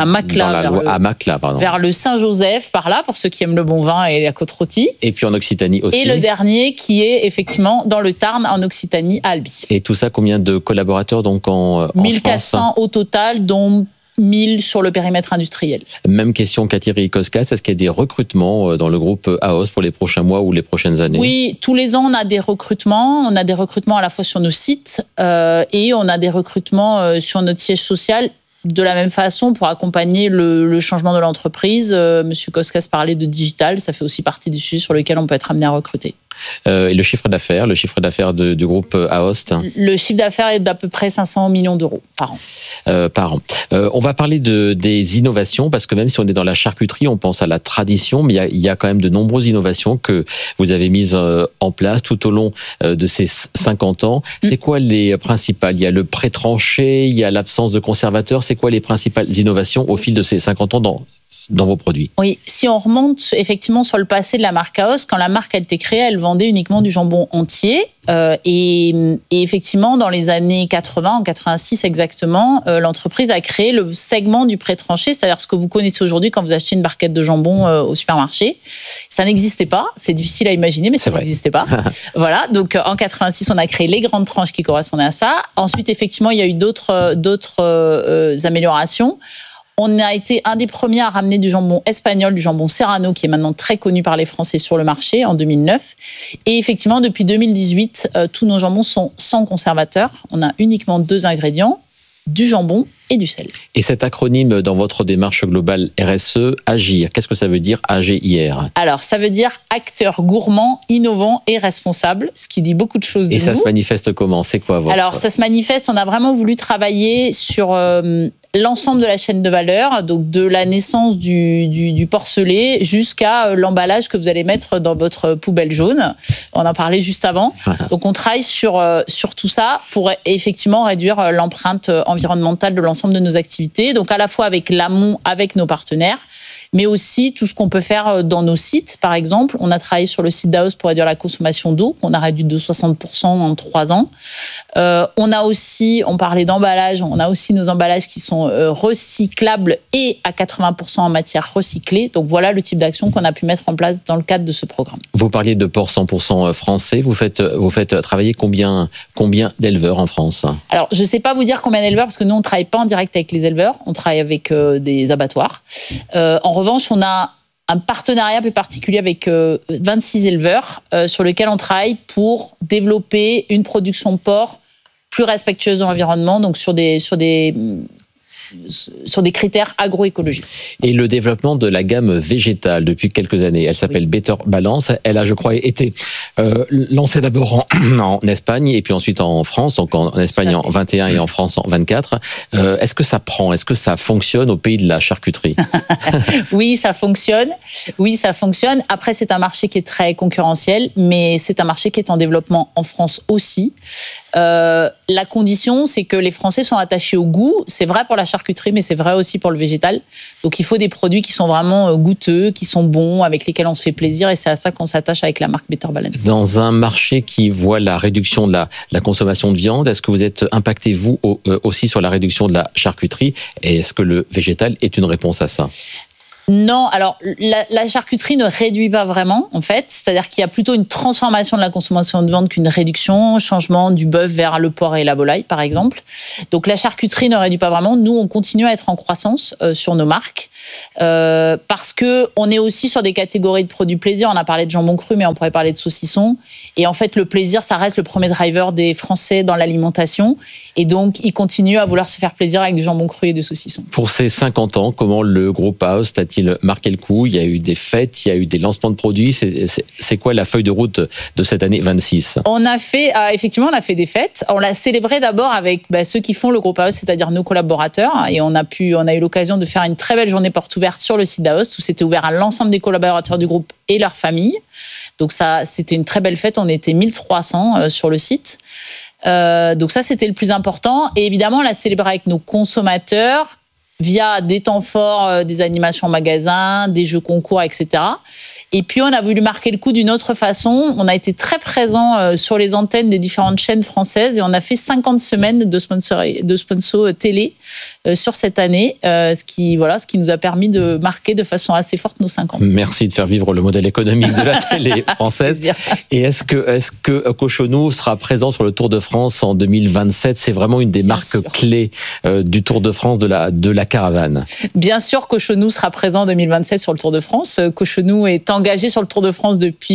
Speaker 7: vers le Saint-Joseph, par là, pour ceux qui aiment le bon vin et la côte rôtie.
Speaker 5: Et puis en Occitanie aussi.
Speaker 7: Et le dernier qui est effectivement dans le Tarn, en Occitanie, à Albi.
Speaker 5: Et tout ça, combien de collaborateurs donc en
Speaker 7: 1400
Speaker 5: France
Speaker 7: au total, dont 1000 sur le périmètre industriel.
Speaker 5: Même question qu'à Thierry Koskas, est-ce qu'il y a des recrutements dans le groupe Aoste pour les prochains mois ou les prochaines années?
Speaker 7: Oui, tous les ans on a des recrutements. On a des recrutements à la fois sur nos sites et on a des recrutements sur notre siège social. De la même façon, pour accompagner le changement de l'entreprise, Monsieur Koskas parlait de digital, ça fait aussi partie des sujets sur lesquels on peut être amené à recruter.
Speaker 5: Et le chiffre d'affaires du groupe Aoste?
Speaker 7: Le chiffre d'affaires est d'à peu près 500 millions d'euros par an.
Speaker 5: On va parler des innovations, parce que même si on est dans la charcuterie, on pense à la tradition, mais il y a quand même de nombreuses innovations que vous avez mises en place tout au long de ces 50 ans. C'est quoi les principales? Il y a le pré-tranché, il y a l'absence de conservateurs. C'est quoi les principales innovations au fil de ces 50 ans dans vos produits?
Speaker 7: Oui, si on remonte effectivement sur le passé de la marque Aoste, quand la marque a été créée, elle vendait uniquement du jambon entier. Et effectivement, dans les années 80, en 86 exactement, l'entreprise a créé le segment du pré-tranché, c'est-à-dire ce que vous connaissez aujourd'hui quand vous achetez une barquette de jambon au supermarché. Ça n'existait pas, c'est difficile à imaginer, mais ça n'existait pas. Voilà, donc en 86, on a créé les grandes tranches qui correspondaient à ça. Ensuite, effectivement, il y a eu d'autres améliorations. On a été un des premiers à ramener du jambon espagnol, du jambon Serrano, qui est maintenant très connu par les Français sur le marché, en 2009. Et effectivement, depuis 2018, tous nos jambons sont sans conservateur. On a uniquement 2 ingrédients, du jambon et du sel.
Speaker 5: Et cet acronyme dans votre démarche globale RSE, AGIR, qu'est-ce que ça veut dire, AGIR?
Speaker 7: Alors, ça veut dire acteur gourmand, innovant et responsable, ce qui dit beaucoup de choses de nous.
Speaker 5: Et ça se manifeste comment? C'est quoi votre...
Speaker 7: Alors, ça se manifeste, on a vraiment voulu travailler sur l'ensemble de la chaîne de valeur, donc de la naissance du porcelet jusqu'à l'emballage que vous allez mettre dans votre poubelle jaune. On en parlait juste avant. Voilà. Donc, on travaille sur tout ça pour effectivement réduire l'empreinte environnementale de l'ensemble de nos activités. Donc, à la fois avec l'amont, avec nos partenaires, mais aussi tout ce qu'on peut faire dans nos sites. Par exemple, on a travaillé sur le site d'Aoste pour réduire la consommation d'eau, qu'on a réduit de 60% en 3 ans. On parlait d'emballage, on a aussi nos emballages qui sont recyclables et à 80% en matière recyclée. Donc voilà le type d'action qu'on a pu mettre en place dans le cadre de ce programme.
Speaker 5: Vous parliez de porc 100% français. Vous faites travailler combien d'éleveurs en France? Alors,
Speaker 7: je ne sais pas vous dire combien d'éleveurs, parce que nous, on ne travaille pas en direct avec les éleveurs. On travaille avec des abattoirs. En revanche, on a un partenariat plus particulier avec 26 éleveurs sur lequel on travaille pour développer une production de porc plus respectueuse de l'environnement, donc sur des critères agroécologiques.
Speaker 5: Et le développement de la gamme végétale depuis quelques années, elle s'appelle Better Balance. Elle a, je crois, été Lancé d'abord en Espagne et puis ensuite en France, donc en Espagne en 21 et en France en 24. Est-ce que ça prend? Est-ce que ça fonctionne au pays de la charcuterie?
Speaker 7: Oui, ça fonctionne. Après, c'est un marché qui est très concurrentiel, mais c'est un marché qui est en développement en France aussi. La condition, c'est que les Français sont attachés au goût. C'est vrai pour la charcuterie, mais c'est vrai aussi pour le végétal. Donc, il faut des produits qui sont vraiment goûteux, qui sont bons, avec lesquels on se fait plaisir. Et c'est à ça qu'on s'attache avec la marque Better Balance.
Speaker 5: Dans un marché qui voit la réduction de la consommation de viande, est-ce que vous êtes impacté, vous, aussi sur la réduction de la charcuterie? Et est-ce que le végétal est une réponse à ça?
Speaker 7: Non, alors la charcuterie ne réduit pas vraiment, en fait. C'est-à-dire qu'il y a plutôt une transformation de la consommation de viande qu'une réduction, changement du bœuf vers le porc et la volaille, par exemple. Donc la charcuterie ne réduit pas vraiment. Nous, on continue à être en croissance sur nos marques parce que on est aussi sur des catégories de produits plaisir. On a parlé de jambon cru, mais on pourrait parler de saucisson. Et en fait, le plaisir, ça reste le premier driver des Français dans l'alimentation. Et donc, ils continuent à vouloir se faire plaisir avec du jambon cru et du saucisson.
Speaker 5: Pour ces 50 ans, comment le groupe Aoste a-t-il marqué le coup? Il y a eu des fêtes, il y a eu des lancements de produits. C'est quoi la feuille de route de cette année 26?
Speaker 7: Effectivement, on a fait des fêtes. On l'a célébré d'abord avec ceux qui font le groupe Aoste, c'est-à-dire nos collaborateurs. Et on a eu l'occasion de faire une très belle journée porte ouverte sur le site d'Aoste où c'était ouvert à l'ensemble des collaborateurs du groupe et leurs familles. Donc ça, c'était une très belle fête. On était 1300 sur le site. Donc ça, c'était le plus important. Et évidemment, on l'a célébré avec nos consommateurs via des temps forts, des animations en magasin, des jeux concours, etc. Et puis, on a voulu marquer le coup d'une autre façon. On a été très présents sur les antennes des différentes chaînes françaises et on a fait 50 semaines de sponsor télé sur cette année, ce qui nous a permis de marquer de façon assez forte nos 5 ans.
Speaker 5: Merci de faire vivre le modèle économique de la télé française. Et est-ce que Cochonou sera présent sur le Tour de France en 2027? C'est vraiment une des marques clés du Tour de France de la caravane.
Speaker 7: Bien sûr, Cochonou sera présent en 2027 sur le Tour de France. Cochonou est engagé sur le Tour de France depuis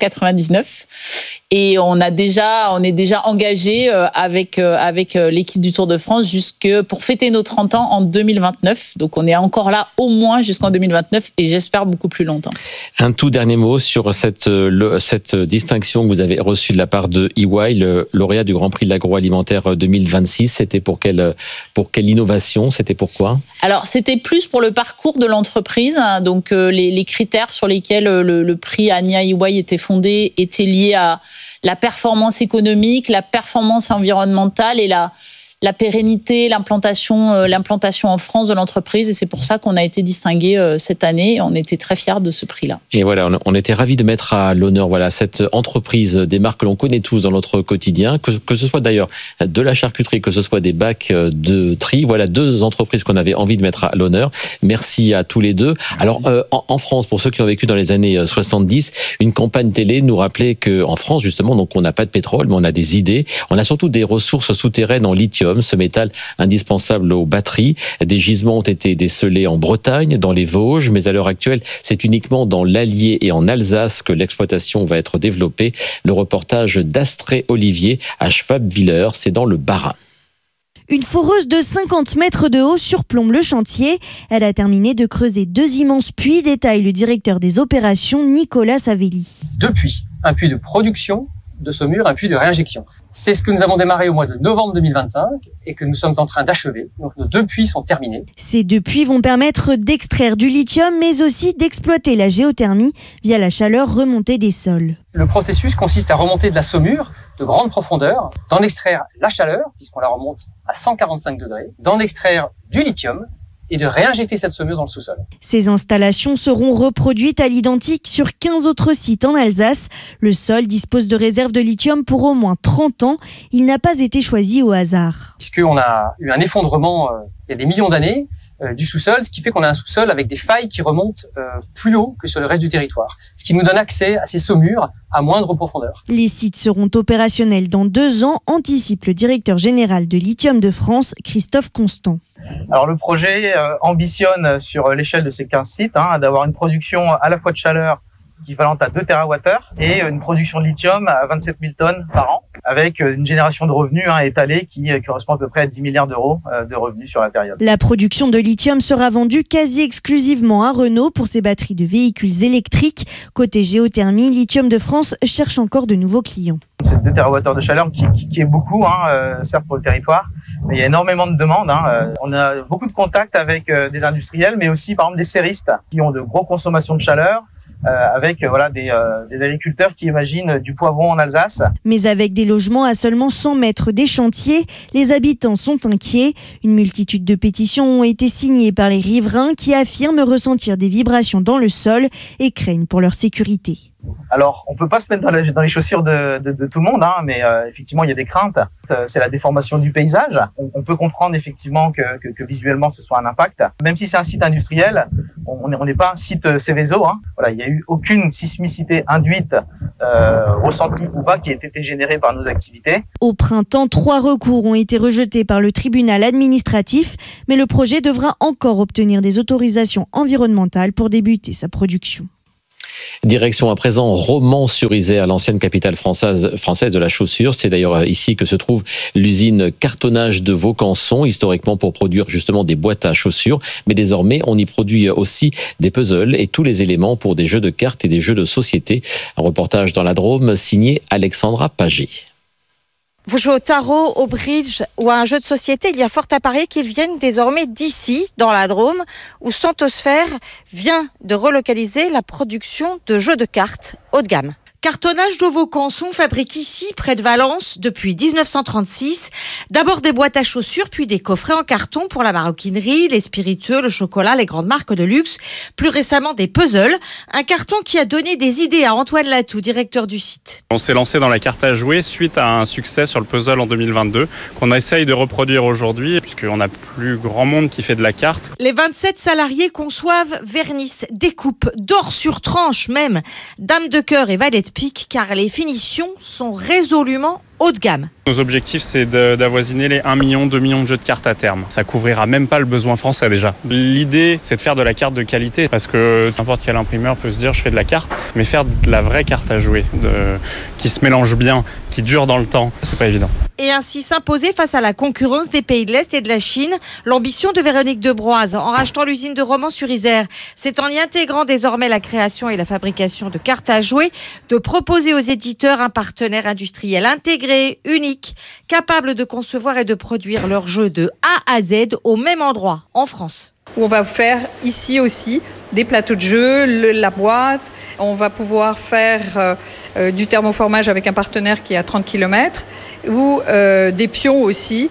Speaker 7: 1999 et on est déjà engagé avec l'équipe du Tour de France pour fêter nos 30 ans en 2029. Donc on est encore là au moins jusqu'en 2029 et j'espère beaucoup plus longtemps. Un tout dernier mot sur cette distinction que vous avez reçue de la part de EY, le lauréat du Grand Prix de l'agroalimentaire 2026. C'était pour quelle innovation? C'était pourquoi? Alors c'était plus pour le parcours de l'entreprise. Donc les critères sur lesquels le prix Ania EY était fondé étaient liés à la performance économique, la performance environnementale et la pérennité, l'implantation en France de l'entreprise. Et c'est pour ça qu'on a été distingué cette année. On était très fiers de ce prix-là. Et voilà, on était ravis de mettre à l'honneur cette entreprise, des marques que l'on connaît tous dans notre quotidien, que ce soit d'ailleurs de la charcuterie, que ce soit des bacs de tri. Voilà, 2 entreprises qu'on avait envie de mettre à l'honneur. Merci à tous les deux. Alors, en France, pour ceux qui ont vécu dans les années 70, une campagne télé nous rappelait qu'en France, justement, donc on n'a pas de pétrole, mais on a des idées. On a surtout des ressources souterraines en lithium, ce métal indispensable aux batteries. Des gisements ont été décelés en Bretagne, dans les Vosges, mais à l'heure actuelle, c'est uniquement dans l'Allier et en Alsace que l'exploitation va être développée. Le reportage d'Astrée Olivier à Schwabwiller, c'est dans le Bas-Rhin.
Speaker 8: Une foreuse de 50 mètres de haut surplombe le chantier. Elle a terminé de creuser 2 immenses puits, détaille le directeur des opérations Nicolas Savelli.
Speaker 9: 2 puits, un puits de production de saumure, un puits de réinjection. C'est ce que nous avons démarré au mois de novembre 2025 et que nous sommes en train d'achever. Donc nos 2 puits sont terminés.
Speaker 8: Ces 2 puits vont permettre d'extraire du lithium, mais aussi d'exploiter la géothermie via la chaleur remontée des sols.
Speaker 9: Le processus consiste à remonter de la saumure de grande profondeur, d'en extraire la chaleur, puisqu'on la remonte à 145 degrés, d'en extraire du lithium, et de réinjecter cette saumure dans le sous-sol.
Speaker 8: Ces installations seront reproduites à l'identique sur 15 autres sites en Alsace. Le sol dispose de réserves de lithium pour au moins 30 ans. Il n'a pas été choisi au hasard.
Speaker 9: Puisqu'on a eu un effondrement il y a des millions d'années du sous-sol, ce qui fait qu'on a un sous-sol avec des failles qui remontent plus haut que sur le reste du territoire, ce qui nous donne accès à ces saumures à moindre profondeur.
Speaker 8: Les sites seront opérationnels dans 2 ans, anticipe le directeur général de Lithium de France, Christophe Constant.
Speaker 10: Alors le projet ambitionne sur l'échelle de ces 15 sites d'avoir une production à la fois de chaleur équivalente à 2 TWh et une production de lithium à 27 000 tonnes par an, avec une génération de revenus étalée qui correspond à peu près à 10 milliards d'euros de revenus sur la période.
Speaker 8: La production de lithium sera vendue quasi exclusivement à Renault pour ses batteries de véhicules électriques. Côté géothermie, Lithium de France cherche encore de nouveaux clients.
Speaker 10: C'est 2 TWh de chaleur qui est beaucoup, certes pour le territoire, mais il y a énormément de demandes. On a beaucoup de contacts avec des industriels, mais aussi par exemple des serristes qui ont de gros consommations de chaleur, avec des agriculteurs qui imaginent du poivron en Alsace.
Speaker 8: Mais avec des logements à seulement 100 mètres des chantiers, les habitants sont inquiets. Une multitude de pétitions ont été signées par les riverains qui affirment ressentir des vibrations dans le sol et craignent pour leur sécurité.
Speaker 10: Alors, on peut pas se mettre dans les chaussures de tout le monde, mais effectivement, il y a des craintes. C'est la déformation du paysage. On peut comprendre effectivement que visuellement, ce soit un impact. Même si c'est un site industriel, on n'est pas un site Céveso. Voilà, il y a eu aucune sismicité induite, ressentie ou pas, qui a été générée par nos activités.
Speaker 8: Au printemps, 3 recours ont été rejetés par le tribunal administratif, mais le projet devra encore obtenir des autorisations environnementales pour débuter sa production.
Speaker 5: Direction à présent Romans-sur-Isère, l'ancienne capitale française de la chaussure. C'est d'ailleurs ici que se trouve l'usine cartonnage de Vaucanson, historiquement pour produire justement des boîtes à chaussures. Mais désormais, on y produit aussi des puzzles et tous les éléments pour des jeux de cartes et des jeux de société. Un reportage dans la Drôme signé Alexandra Pagé.
Speaker 11: Vous jouez au tarot, au bridge ou à un jeu de société, il y a fort à parier qu'ils viennent désormais d'ici, dans la Drôme, où Santosphère vient de relocaliser la production de jeux de cartes haut de gamme. Cartonnage de Vaucanson fabrique ici, près de Valence, depuis 1936. D'abord des boîtes à chaussures, puis des coffrets en carton pour la maroquinerie, les spiritueux, le chocolat, les grandes marques de luxe. Plus récemment, des puzzles. Un carton qui a donné des idées à Antoine Latou, directeur du site.
Speaker 12: On s'est lancé dans la carte à jouer suite à un succès sur le puzzle en 2022, qu'on essaye de reproduire aujourd'hui, puisqu'on n'a plus grand monde qui fait de la carte.
Speaker 11: Les 27 salariés conçoivent, vernissent, découpent, dorent sur tranche même, dame de cœur et valet de pique, car les finitions sont résolument haut de gamme.
Speaker 12: Nos objectifs, c'est d'avoisiner les 1 million, 2 millions de jeux de cartes à terme. Ça couvrira même pas le besoin français déjà. L'idée, c'est de faire de la carte de qualité, parce que n'importe quel imprimeur peut se dire je fais de la carte, mais faire de la vraie carte à jouer, qui se mélange bien, qui dure dans le temps, c'est pas évident.
Speaker 11: Et ainsi s'imposer face à la concurrence des pays de l'Est et de la Chine. L'ambition de Véronique Debroise, en rachetant l'usine de Romans-sur-Isère, c'est en y intégrant désormais la création et la fabrication de cartes à jouer, de proposer aux éditeurs un partenaire industriel intégré, unique, capable de concevoir et de produire leurs jeux de A à Z au même endroit, en France.
Speaker 13: On va faire ici aussi des plateaux de jeux, la boîte. On va pouvoir faire du thermoformage avec un partenaire qui est à 30 km ou des pions aussi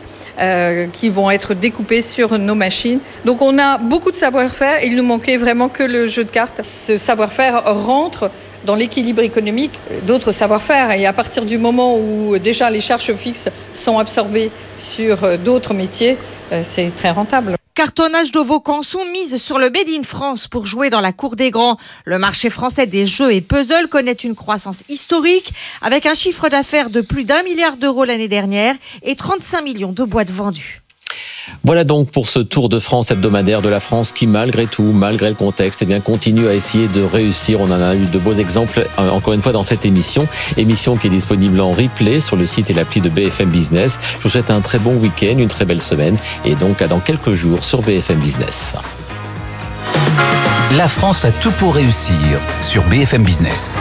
Speaker 13: qui vont être découpés sur nos machines. Donc on a beaucoup de savoir-faire. Il nous manquait vraiment que le jeu de cartes. Ce savoir-faire rentre dans l'équilibre économique d'autres savoir-faire. Et à partir du moment où déjà les charges fixes sont absorbées sur d'autres métiers, c'est très rentable.
Speaker 11: Cartonnage de Vaucanson mise sur le Made in France pour jouer dans la cour des grands. Le marché français des jeux et puzzles connaît une croissance historique avec un chiffre d'affaires de plus d'1 milliard d'euros l'année dernière et 35 millions de boîtes vendues.
Speaker 5: Voilà donc pour ce tour de France hebdomadaire de la France qui, malgré tout, malgré le contexte, continue à essayer de réussir. On en a eu de beaux exemples, encore une fois, dans cette émission qui est disponible en replay sur le site et l'appli de BFM Business. Je vous souhaite un très bon week-end, une très belle semaine et donc à dans quelques jours sur BFM Business.
Speaker 3: La France a tout pour réussir sur BFM Business.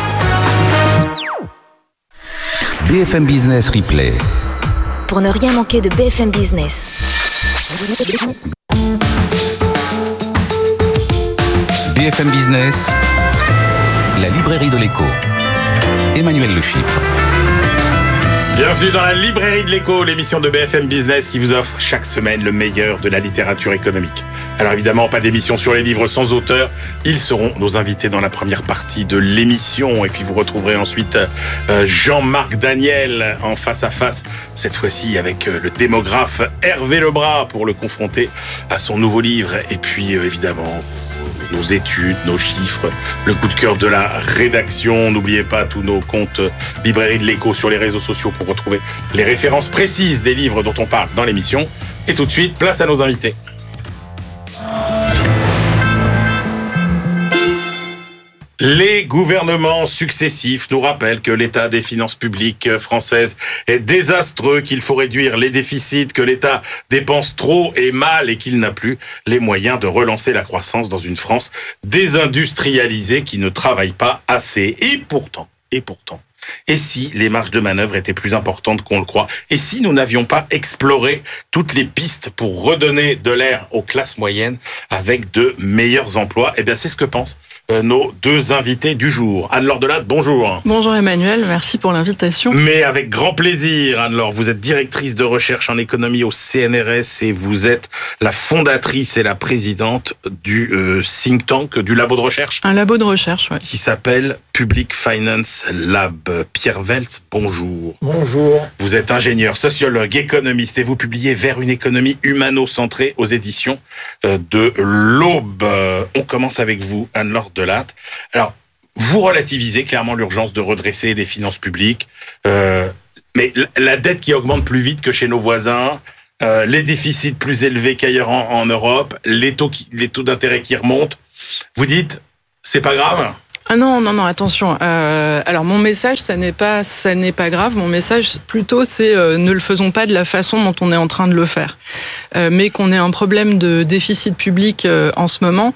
Speaker 3: BFM Business Replay.
Speaker 4: Pour ne rien manquer de BFM Business.
Speaker 3: BFM Business, la librairie de l'écho. Emmanuel Le Chypre.
Speaker 14: Bienvenue dans la librairie de l'écho, l'émission de BFM Business qui vous offre chaque semaine le meilleur de la littérature économique. Alors évidemment, pas d'émission sur les livres sans auteur. Ils seront nos invités dans la première partie de l'émission. Et puis vous retrouverez ensuite Jean-Marc Daniel en face à face, cette fois-ci avec le démographe Hervé Lebras pour le confronter à son nouveau livre. Et puis évidemment, nos études, nos chiffres, le coup de cœur de la rédaction. N'oubliez pas tous nos comptes Librairie de l'Écho sur les réseaux sociaux pour retrouver les références précises des livres dont on parle dans l'émission. Et tout de suite, place à nos invités. Les gouvernements successifs nous rappellent que l'état des finances publiques françaises est désastreux, qu'il faut réduire les déficits, que l'État dépense trop et mal et qu'il n'a plus les moyens de relancer la croissance dans une France désindustrialisée qui ne travaille pas assez. Et pourtant, et si les marges de manœuvre étaient plus importantes qu'on le croit? Et si nous n'avions pas exploré toutes les pistes pour redonner de l'air aux classes moyennes avec de meilleurs emplois? Eh bien, c'est ce que pensent nos deux invités du jour. Anne-Laure Delatte, bonjour.
Speaker 15: Bonjour Emmanuel, merci pour l'invitation.
Speaker 14: Mais avec grand plaisir, Anne-Laure. Vous êtes directrice de recherche en économie au CNRS et vous êtes la fondatrice et la présidente du think tank, du labo de recherche.
Speaker 15: Un labo de recherche, oui.
Speaker 14: Qui s'appelle Public Finance Lab. Pierre Weltz, bonjour.
Speaker 2: Bonjour.
Speaker 14: Vous êtes ingénieur, sociologue, économiste et vous publiez Vers une économie humano-centrée aux éditions de l'Aube. On commence avec vous, Anne-Laure Delatte. Alors, vous relativisez clairement l'urgence de redresser les finances publiques, mais la dette qui augmente plus vite que chez nos voisins, les déficits plus élevés qu'ailleurs en Europe, les taux d'intérêt qui remontent, vous dites, c'est pas grave ?
Speaker 15: Ah non, attention. Alors mon message, ça n'est pas grave. Mon message, plutôt, c'est ne le faisons pas de la façon dont on est en train de le faire. Mais qu'on ait un problème de déficit public en ce moment,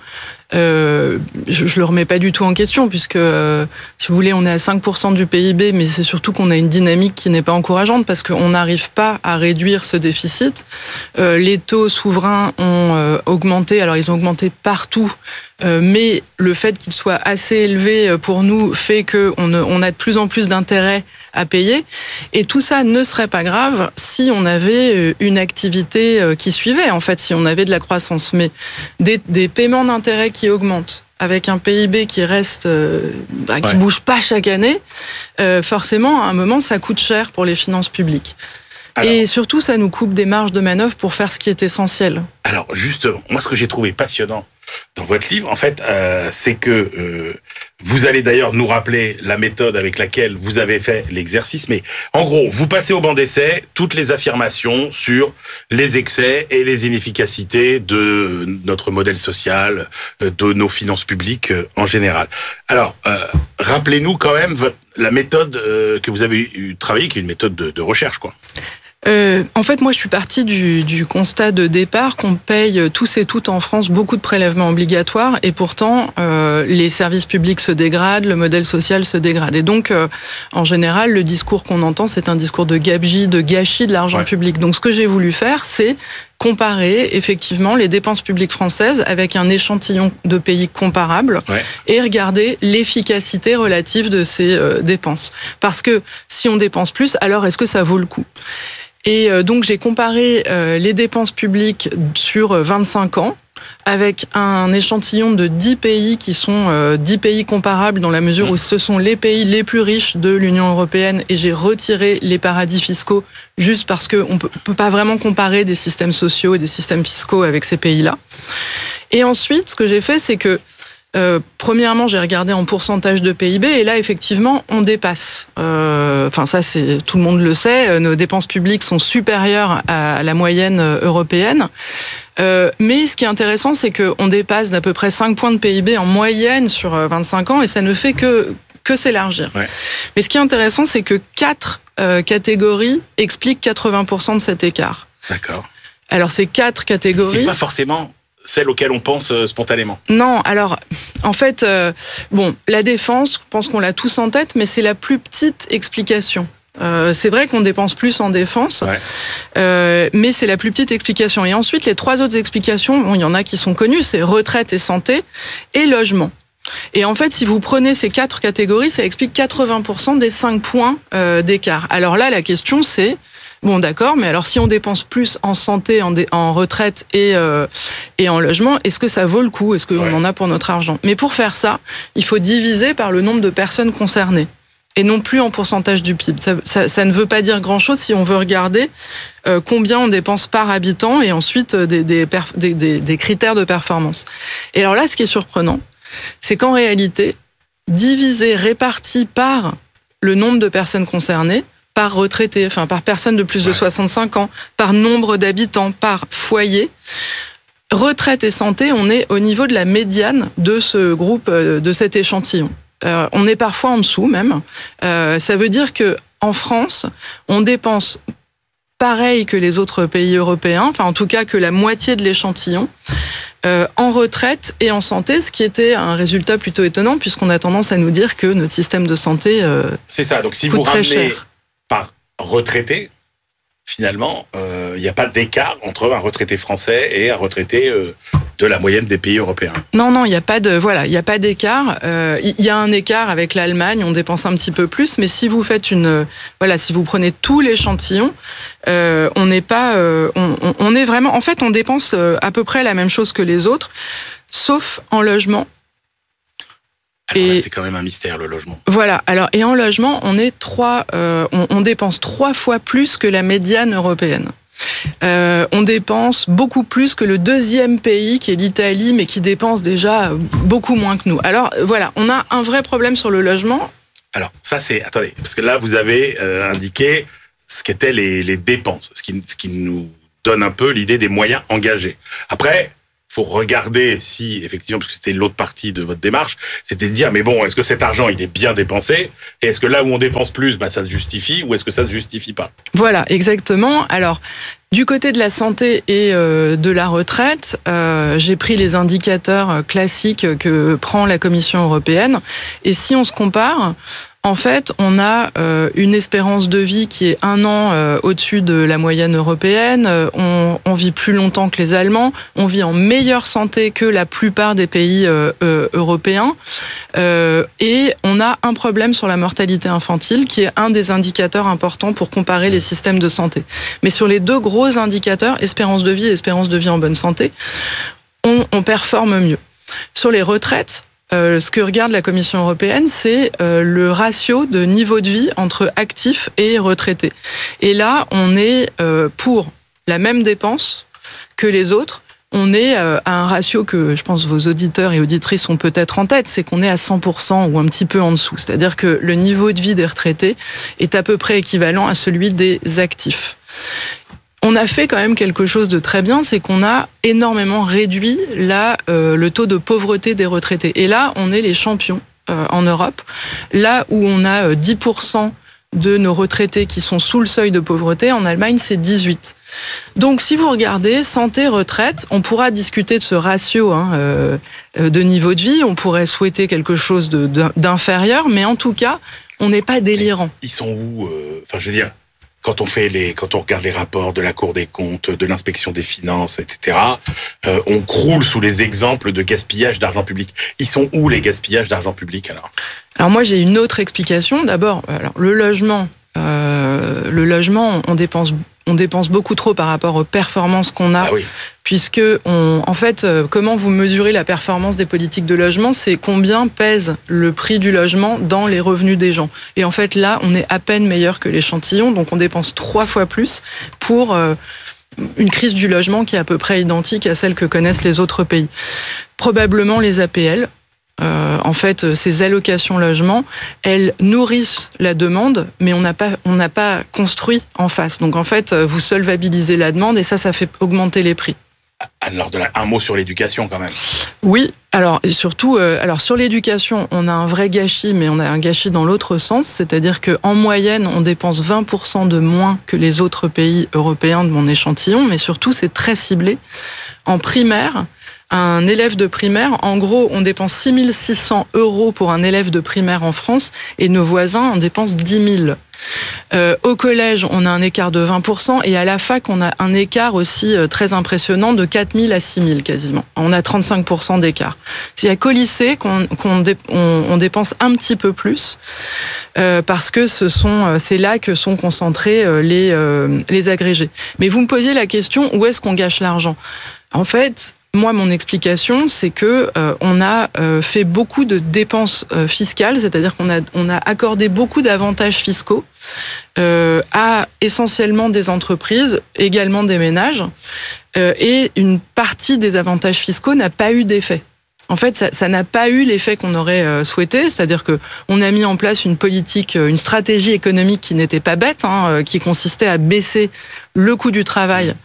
Speaker 15: je le remets pas du tout en question, puisque, si vous voulez, on est à 5% du PIB, mais c'est surtout qu'on a une dynamique qui n'est pas encourageante, parce qu'on n'arrive pas à réduire ce déficit. Les taux souverains ont augmenté, alors ils ont augmenté partout, mais le fait qu'ils soient assez élevés pour nous fait qu'on a de plus en plus d'intérêts à payer. Et tout ça ne serait pas grave si on avait une activité qui suivait, en fait, si on avait de la croissance. Mais des paiements d'intérêts qui augmentent, avec un PIB qui reste, qui bouge pas chaque année, forcément, à un moment, ça coûte cher pour les finances publiques. Alors, et surtout, ça nous coupe des marges de manœuvre pour faire ce qui est essentiel.
Speaker 14: Alors, justement, moi, ce que j'ai trouvé passionnant dans votre livre, en fait, c'est que vous allez d'ailleurs nous rappeler la méthode avec laquelle vous avez fait l'exercice, mais en gros, vous passez au banc d'essai toutes les affirmations sur les excès et les inefficacités de notre modèle social, de nos finances publiques en général. Alors, rappelez-nous quand même la méthode que vous avez travaillée, qui est une méthode de recherche, quoi.
Speaker 15: En fait, moi, je suis partie du constat de départ qu'on paye tous et toutes en France beaucoup de prélèvements obligatoires, et pourtant, les services publics se dégradent, le modèle social se dégrade. Et donc, en général, le discours qu'on entend, c'est un discours de gabegie, de gâchis de l'argent public. Donc, ce que j'ai voulu faire, c'est comparer effectivement les dépenses publiques françaises avec un échantillon de pays comparables et regarder l'efficacité relative de ces dépenses. Parce que si on dépense plus, alors est-ce que ça vaut le coup ? Et donc j'ai comparé les dépenses publiques sur 25 ans avec un échantillon de 10 pays qui sont 10 pays comparables dans la mesure où ce sont les pays les plus riches de l'Union européenne, et j'ai retiré les paradis fiscaux juste parce qu'on ne peut pas vraiment comparer des systèmes sociaux et des systèmes fiscaux avec ces pays-là. Et ensuite, ce que j'ai fait, c'est que premièrement, j'ai regardé en pourcentage de PIB, et là, effectivement, on dépasse. Enfin, ça, tout le monde le sait. Nos dépenses publiques sont supérieures à la moyenne européenne. Mais ce qui est intéressant, c'est qu'on dépasse d'à peu près 5 points de PIB en moyenne sur 25 ans, et ça ne fait que s'élargir. Mais ce qui est intéressant, c'est que 4 catégories expliquent 80% de cet écart.
Speaker 14: D'accord.
Speaker 15: Alors, ces 4 catégories...
Speaker 14: C'est pas forcément celles auxquelles on pense spontanément.
Speaker 15: Non, alors, en fait, la défense, je pense qu'on l'a tous en tête, mais c'est la plus petite explication. C'est vrai qu'on dépense plus en défense, mais c'est la plus petite explication. Et ensuite, les 3 autres explications, il y en a qui sont connues, c'est retraite et santé et logement. Et en fait, si vous prenez ces 4 catégories, ça explique 80% des 5 points d'écart. Alors là, la question, c'est... Bon, d'accord, mais alors si on dépense plus en santé, en retraite et en logement, est-ce que ça vaut le coup ? Est-ce qu'on en a pour notre argent ? Mais pour faire ça, il faut diviser par le nombre de personnes concernées, et non plus en pourcentage du PIB. Ça ne veut pas dire grand-chose si on veut regarder combien on dépense par habitant, et ensuite des critères de performance. Et alors là, ce qui est surprenant, c'est qu'en réalité, réparti par le nombre de personnes concernées, par retraité, enfin par personne de plus de 65 ans, par nombre d'habitants, par foyer, retraite et santé, on est au niveau de la médiane de ce groupe, de cet échantillon. On est parfois en dessous même. Ça veut dire que en France, on dépense pareil que les autres pays européens, enfin en tout cas que la moitié de l'échantillon, en retraite et en santé, ce qui était un résultat plutôt étonnant puisqu'on a tendance à nous dire que notre système de santé
Speaker 14: c'est ça. Donc si
Speaker 15: coûte
Speaker 14: vous
Speaker 15: très
Speaker 14: ramenez
Speaker 15: cher.
Speaker 14: par retraité, finalement, il n'y a pas d'écart entre un retraité français et un retraité de la moyenne des pays européens.
Speaker 15: Non, il n'y a pas d'écart. Il y a un écart avec l'Allemagne, on dépense un petit peu plus, mais si vous faites si vous prenez tout l'échantillon, on n'est pas, on est vraiment, en fait, on dépense à peu près la même chose que les autres, sauf en logement.
Speaker 14: Alors là, c'est quand même un mystère, le logement.
Speaker 15: Voilà. Alors, et en logement, on dépense 3 fois plus que la médiane européenne. On dépense beaucoup plus que le deuxième pays, qui est l'Italie, mais qui dépense déjà beaucoup moins que nous. Alors, voilà, on a un vrai problème sur le logement.
Speaker 14: Alors, ça, attendez, parce que là, vous avez indiqué ce qu'étaient les dépenses, ce qui nous donne un peu l'idée des moyens engagés. Après, faut regarder si, effectivement, parce que c'était l'autre partie de votre démarche, c'était de dire, mais bon, est-ce que cet argent, il est bien dépensé? Et est-ce que là où on dépense plus, ça se justifie, ou est-ce que ça se justifie pas?
Speaker 15: Voilà, exactement. Alors, du côté de la santé et de la retraite, j'ai pris les indicateurs classiques que prend la Commission européenne. Et si on se compare, en fait, on a une espérance de vie qui est 1 an au-dessus de la moyenne européenne. On vit plus longtemps que les Allemands. On vit en meilleure santé que la plupart des pays européens. Et on a un problème sur la mortalité infantile, qui est un des indicateurs importants pour comparer les systèmes de santé. Mais sur les 2 gros indicateurs, espérance de vie et espérance de vie en bonne santé, on performe mieux. Sur les retraites, ce que regarde la Commission européenne, c'est le ratio de niveau de vie entre actifs et retraités. Et là, on est pour la même dépense que les autres. On est à un ratio que je pense vos auditeurs et auditrices ont peut-être en tête, c'est qu'on est à 100% ou un petit peu en dessous. C'est-à-dire que le niveau de vie des retraités est à peu près équivalent à celui des actifs. On a fait quand même quelque chose de très bien, c'est qu'on a énormément réduit le taux de pauvreté des retraités. Et là, on est les champions en Europe. Là où on a 10% de nos retraités qui sont sous le seuil de pauvreté, en Allemagne, c'est 18%. Donc, si vous regardez santé-retraite, on pourra discuter de ce ratio de niveau de vie. On pourrait souhaiter quelque chose d'inférieur, mais en tout cas, on n'est pas délirant.
Speaker 14: Ils sont où je veux dire, quand on regarde les rapports de la Cour des comptes, de l'inspection des finances, etc., on croule sous les exemples de gaspillage d'argent public. Ils sont où les gaspillages d'argent public alors? Alors
Speaker 15: moi j'ai une autre explication. D'abord, le logement, on dépense beaucoup trop par rapport aux performances qu'on a. Ah oui. Puisque, comment vous mesurez la performance des politiques de logement, c'est combien pèse le prix du logement dans les revenus des gens. Et en fait, là, on est à peine meilleur que l'échantillon, donc on dépense 3 fois plus pour une crise du logement qui est à peu près identique à celle que connaissent les autres pays. Probablement les APL. Ces allocations logement, elles nourrissent la demande, mais on n'a pas construit en face. Donc, vous solvabilisez la demande et ça fait augmenter les prix.
Speaker 14: Alors, un mot sur l'éducation quand même.
Speaker 15: Oui, surtout sur l'éducation, on a un vrai gâchis, mais on a un gâchis dans l'autre sens, c'est-à-dire qu'en moyenne, on dépense 20% de moins que les autres pays européens de mon échantillon, mais surtout, c'est très ciblé. En primaire, un élève de primaire, en gros, on dépense 6 600 € pour un élève de primaire en France et nos voisins en dépensent 10 000. Au collège, on a un écart de 20% et à la fac, on a un écart aussi très impressionnant de 4 000 à 6 000 quasiment. On a 35% d'écart. Il n'y a qu'au lycée qu'on dépense un petit peu plus parce que c'est là que sont concentrés les agrégés. Mais vous me posiez la question, où est-ce qu'on gâche l'argent? En fait, moi, mon explication, c'est que on a fait beaucoup de dépenses fiscales, c'est-à-dire qu'on a accordé beaucoup d'avantages fiscaux à essentiellement des entreprises, également des ménages, et une partie des avantages fiscaux n'a pas eu d'effet. En fait, ça n'a pas eu l'effet qu'on aurait souhaité, c'est-à-dire que on a mis en place une politique, une stratégie économique qui n'était pas bête, qui consistait à baisser le coût du travail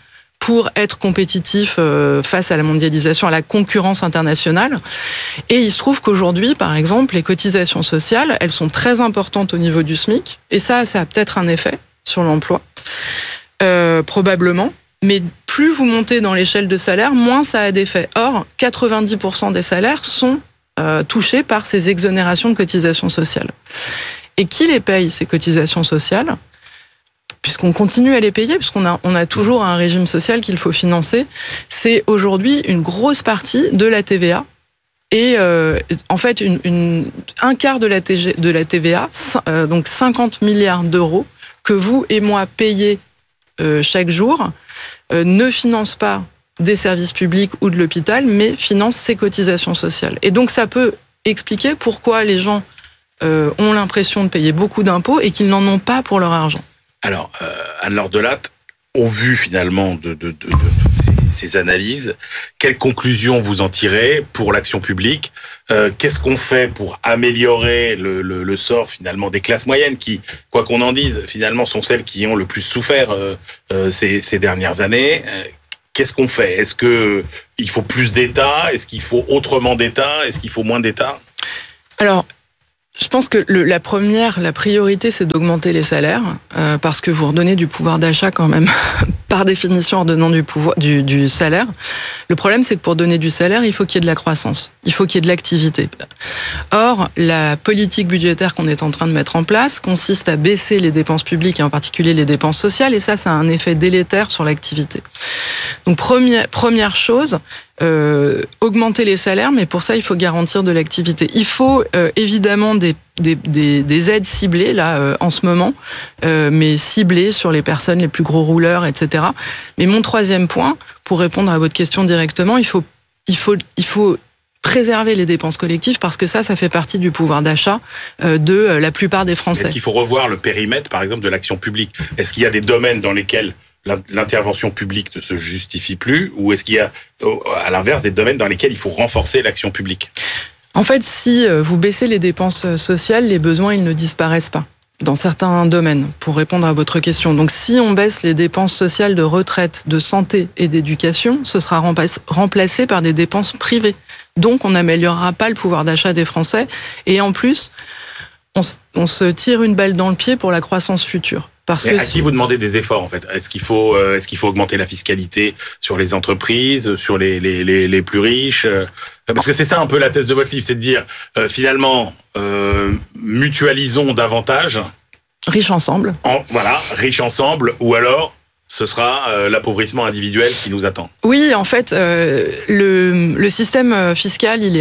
Speaker 15: pour être compétitif face à la mondialisation, à la concurrence internationale. Et il se trouve qu'aujourd'hui, par exemple, les cotisations sociales, elles sont très importantes au niveau du SMIC. Et ça a peut-être un effet sur l'emploi, probablement. Mais plus vous montez dans l'échelle de salaire, moins ça a d'effet. Or, 90% des salaires sont touchés par ces exonérations de cotisations sociales. Et qui les paye, ces cotisations sociales ? Puisqu'on continue à les payer, puisqu'on a toujours un régime social qu'il faut financer, c'est aujourd'hui une grosse partie de la TVA. Et en fait, un quart de la TVA, donc 50 milliards d'euros, que vous et moi payez chaque jour, ne finance pas des services publics ou de l'hôpital, mais finance ces cotisations sociales. Et donc ça peut expliquer pourquoi les gens ont l'impression de payer beaucoup d'impôts et qu'ils n'en ont pas pour leur argent.
Speaker 14: Alors, Anne-Laure Delatte, au vu finalement de ces analyses, quelles conclusions vous en tirez pour l'action publique ? Qu'est-ce qu'on fait pour améliorer le sort finalement des classes moyennes qui, quoi qu'on en dise, finalement sont celles qui ont le plus souffert ces dernières années ? Qu'est-ce qu'on fait ? Est-ce qu'il faut plus d'État ? Est-ce qu'il faut autrement d'État ? Est-ce qu'il faut moins d'État ?
Speaker 15: Alors, je pense que la priorité, c'est d'augmenter les salaires, parce que vous redonnez du pouvoir d'achat quand même, par définition, en donnant du salaire. Le problème, c'est que pour donner du salaire, il faut qu'il y ait de la croissance, il faut qu'il y ait de l'activité. Or, la politique budgétaire qu'on est en train de mettre en place consiste à baisser les dépenses publiques, et en particulier les dépenses sociales, et ça a un effet délétère sur l'activité. Donc, première chose, augmenter les salaires, mais pour ça, il faut garantir de l'activité. Il faut évidemment des aides ciblées, là, en ce moment, mais ciblées sur les personnes, les plus gros rouleurs, etc. Mais mon troisième point, pour répondre à votre question directement, il faut préserver les dépenses collectives, parce que ça fait partie du pouvoir d'achat de la plupart des Français.
Speaker 14: Est-ce qu'il faut revoir le périmètre, par exemple, de l'action publique ? Est-ce qu'il y a des domaines dans lesquels l'intervention publique ne se justifie plus, ou est-ce qu'il y a, à l'inverse, des domaines dans lesquels il faut renforcer l'action publique ?
Speaker 15: En fait, si vous baissez les dépenses sociales, les besoins, ils ne disparaissent pas dans certains domaines, pour répondre à votre question. Donc, si on baisse les dépenses sociales de retraite, de santé et d'éducation, ce sera remplacé par des dépenses privées. Donc, on n'améliorera pas le pouvoir d'achat des Français. Et en plus, on se tire une balle dans le pied pour la croissance future. Parce que
Speaker 14: qui vous demandez des efforts, en fait ? Est-ce qu'il faut augmenter la fiscalité sur les entreprises, sur les plus riches ? Parce que c'est ça un peu la thèse de votre livre, c'est de dire, finalement, mutualisons davantage.
Speaker 15: Riches ensemble.
Speaker 14: Riches ensemble, ou alors ce sera l'appauvrissement individuel qui nous attend.
Speaker 15: Oui, en fait, le système fiscal, il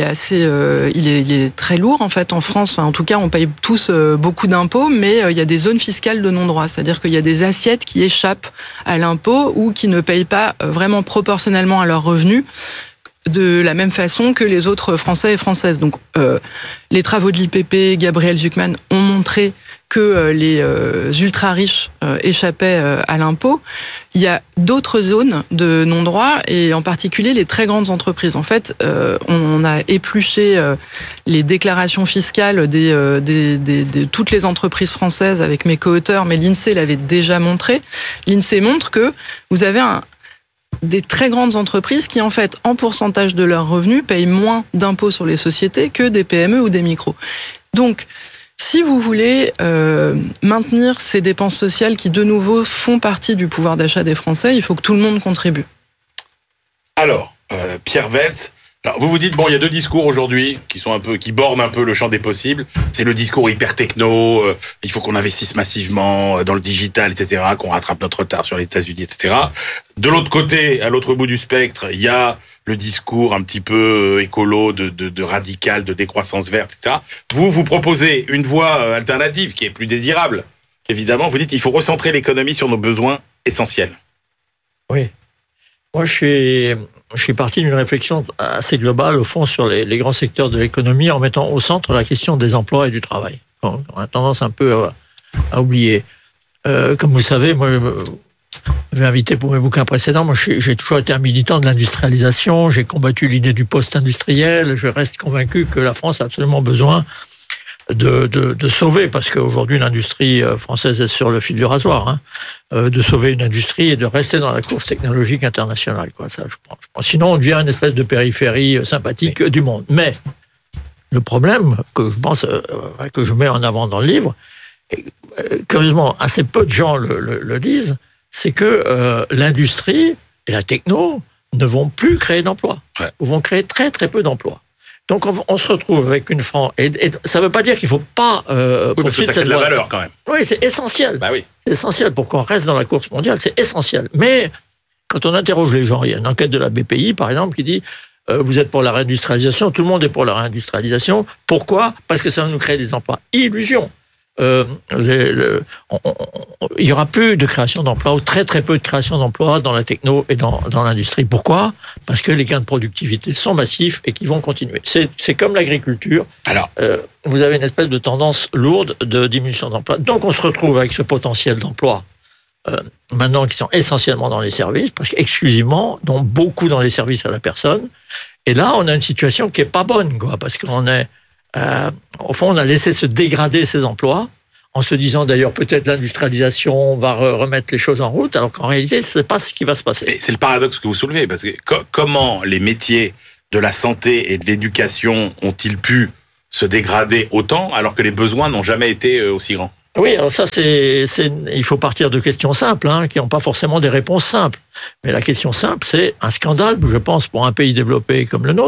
Speaker 15: est très lourd en fait en France. Enfin, en tout cas, on paye tous beaucoup d'impôts, mais il y a des zones fiscales de non-droit, c'est-à-dire qu'il y a des assiettes qui échappent à l'impôt ou qui ne payent pas vraiment proportionnellement à leurs revenus, de la même façon que les autres Français et Françaises. Donc, les travaux de l'IPP, Gabriel Zucman, ont montré que les ultra-riches échappaient à l'impôt. Il y a d'autres zones de non-droit, et en particulier les très grandes entreprises. En fait, on a épluché les déclarations fiscales de toutes les entreprises françaises avec mes co-auteurs, mais l'INSEE l'avait déjà montré. L'INSEE montre que vous avez des très grandes entreprises qui, en fait, en pourcentage de leurs revenus, payent moins d'impôts sur les sociétés que des PME ou des micros. Donc, si vous voulez maintenir ces dépenses sociales qui, de nouveau, font partie du pouvoir d'achat des Français, il faut que tout le monde contribue.
Speaker 14: Alors, Pierre Weltz, vous dites, il y a deux discours aujourd'hui qui bornent un peu le champ des possibles. C'est le discours hyper techno, il faut qu'on investisse massivement dans le digital, etc., qu'on rattrape notre retard sur les États-Unis, etc. De l'autre côté, à l'autre bout du spectre, il y a le discours un petit peu écolo, de radical, de décroissance verte, etc. Vous proposez une voie alternative qui est plus désirable. Évidemment, vous dites qu'il faut recentrer l'économie sur nos besoins essentiels.
Speaker 16: Oui. Moi, je suis parti d'une réflexion assez globale, au fond, sur les grands secteurs de l'économie, en mettant au centre la question des emplois et du travail. On a tendance un peu à oublier. Comme vous le savez, moi, je vais inviter pour mes bouquins précédents. Moi, j'ai toujours été un militant de l'industrialisation. J'ai combattu l'idée du post-industriel. Je reste convaincu que la France a absolument besoin de sauver, parce qu'aujourd'hui l'industrie française est sur le fil du rasoir, de sauver une industrie et de rester dans la course technologique internationale. Ça, je pense. Sinon, on devient une espèce de périphérie sympathique du monde. Mais le problème que je pense, que je mets en avant dans le livre, et, curieusement, assez peu de gens le disent, c'est que l'industrie et la techno ne vont plus créer d'emplois. Ou vont créer très très peu d'emplois. Donc on se retrouve avec une France, et ça ne veut pas dire qu'il ne faut pas
Speaker 14: parce que ça crée de la valeur quand même.
Speaker 16: Oui, c'est essentiel.
Speaker 14: Oui.
Speaker 16: C'est essentiel pour qu'on reste dans la course mondiale, c'est essentiel. Mais quand on interroge les gens, il y a une enquête de la BPI par exemple qui dit vous êtes pour la réindustrialisation, tout le monde est pour la réindustrialisation. Pourquoi ? Parce que ça va nous créer des emplois. Illusion. Il n'y aura plus de création d'emplois, ou très très peu de création d'emplois dans la techno et dans l'industrie. Pourquoi ? Parce que les gains de productivité sont massifs et qui vont continuer. C'est comme l'agriculture. Alors, vous avez une espèce de tendance lourde de diminution d'emplois. Donc on se retrouve avec ce potentiel d'emploi maintenant qui sont essentiellement dans les services, parce qu'exclusivement, donc beaucoup dans les services à la personne. Et là, on a une situation qui est pas bonne, parce qu'on est au fond, on a laissé se dégrader ces emplois, en se disant d'ailleurs peut-être l'industrialisation va remettre les choses en route, alors qu'en réalité, ce n'est pas ce qui va se passer.
Speaker 14: Et c'est le paradoxe que vous soulevez, parce que comment les métiers de la santé et de l'éducation ont-ils pu se dégrader autant, alors que les besoins n'ont jamais été aussi grands ?
Speaker 16: Oui, alors ça, il faut partir de questions simples, qui n'ont pas forcément des réponses simples. Mais la question simple, c'est un scandale, je pense, pour un pays développé comme le nôtre.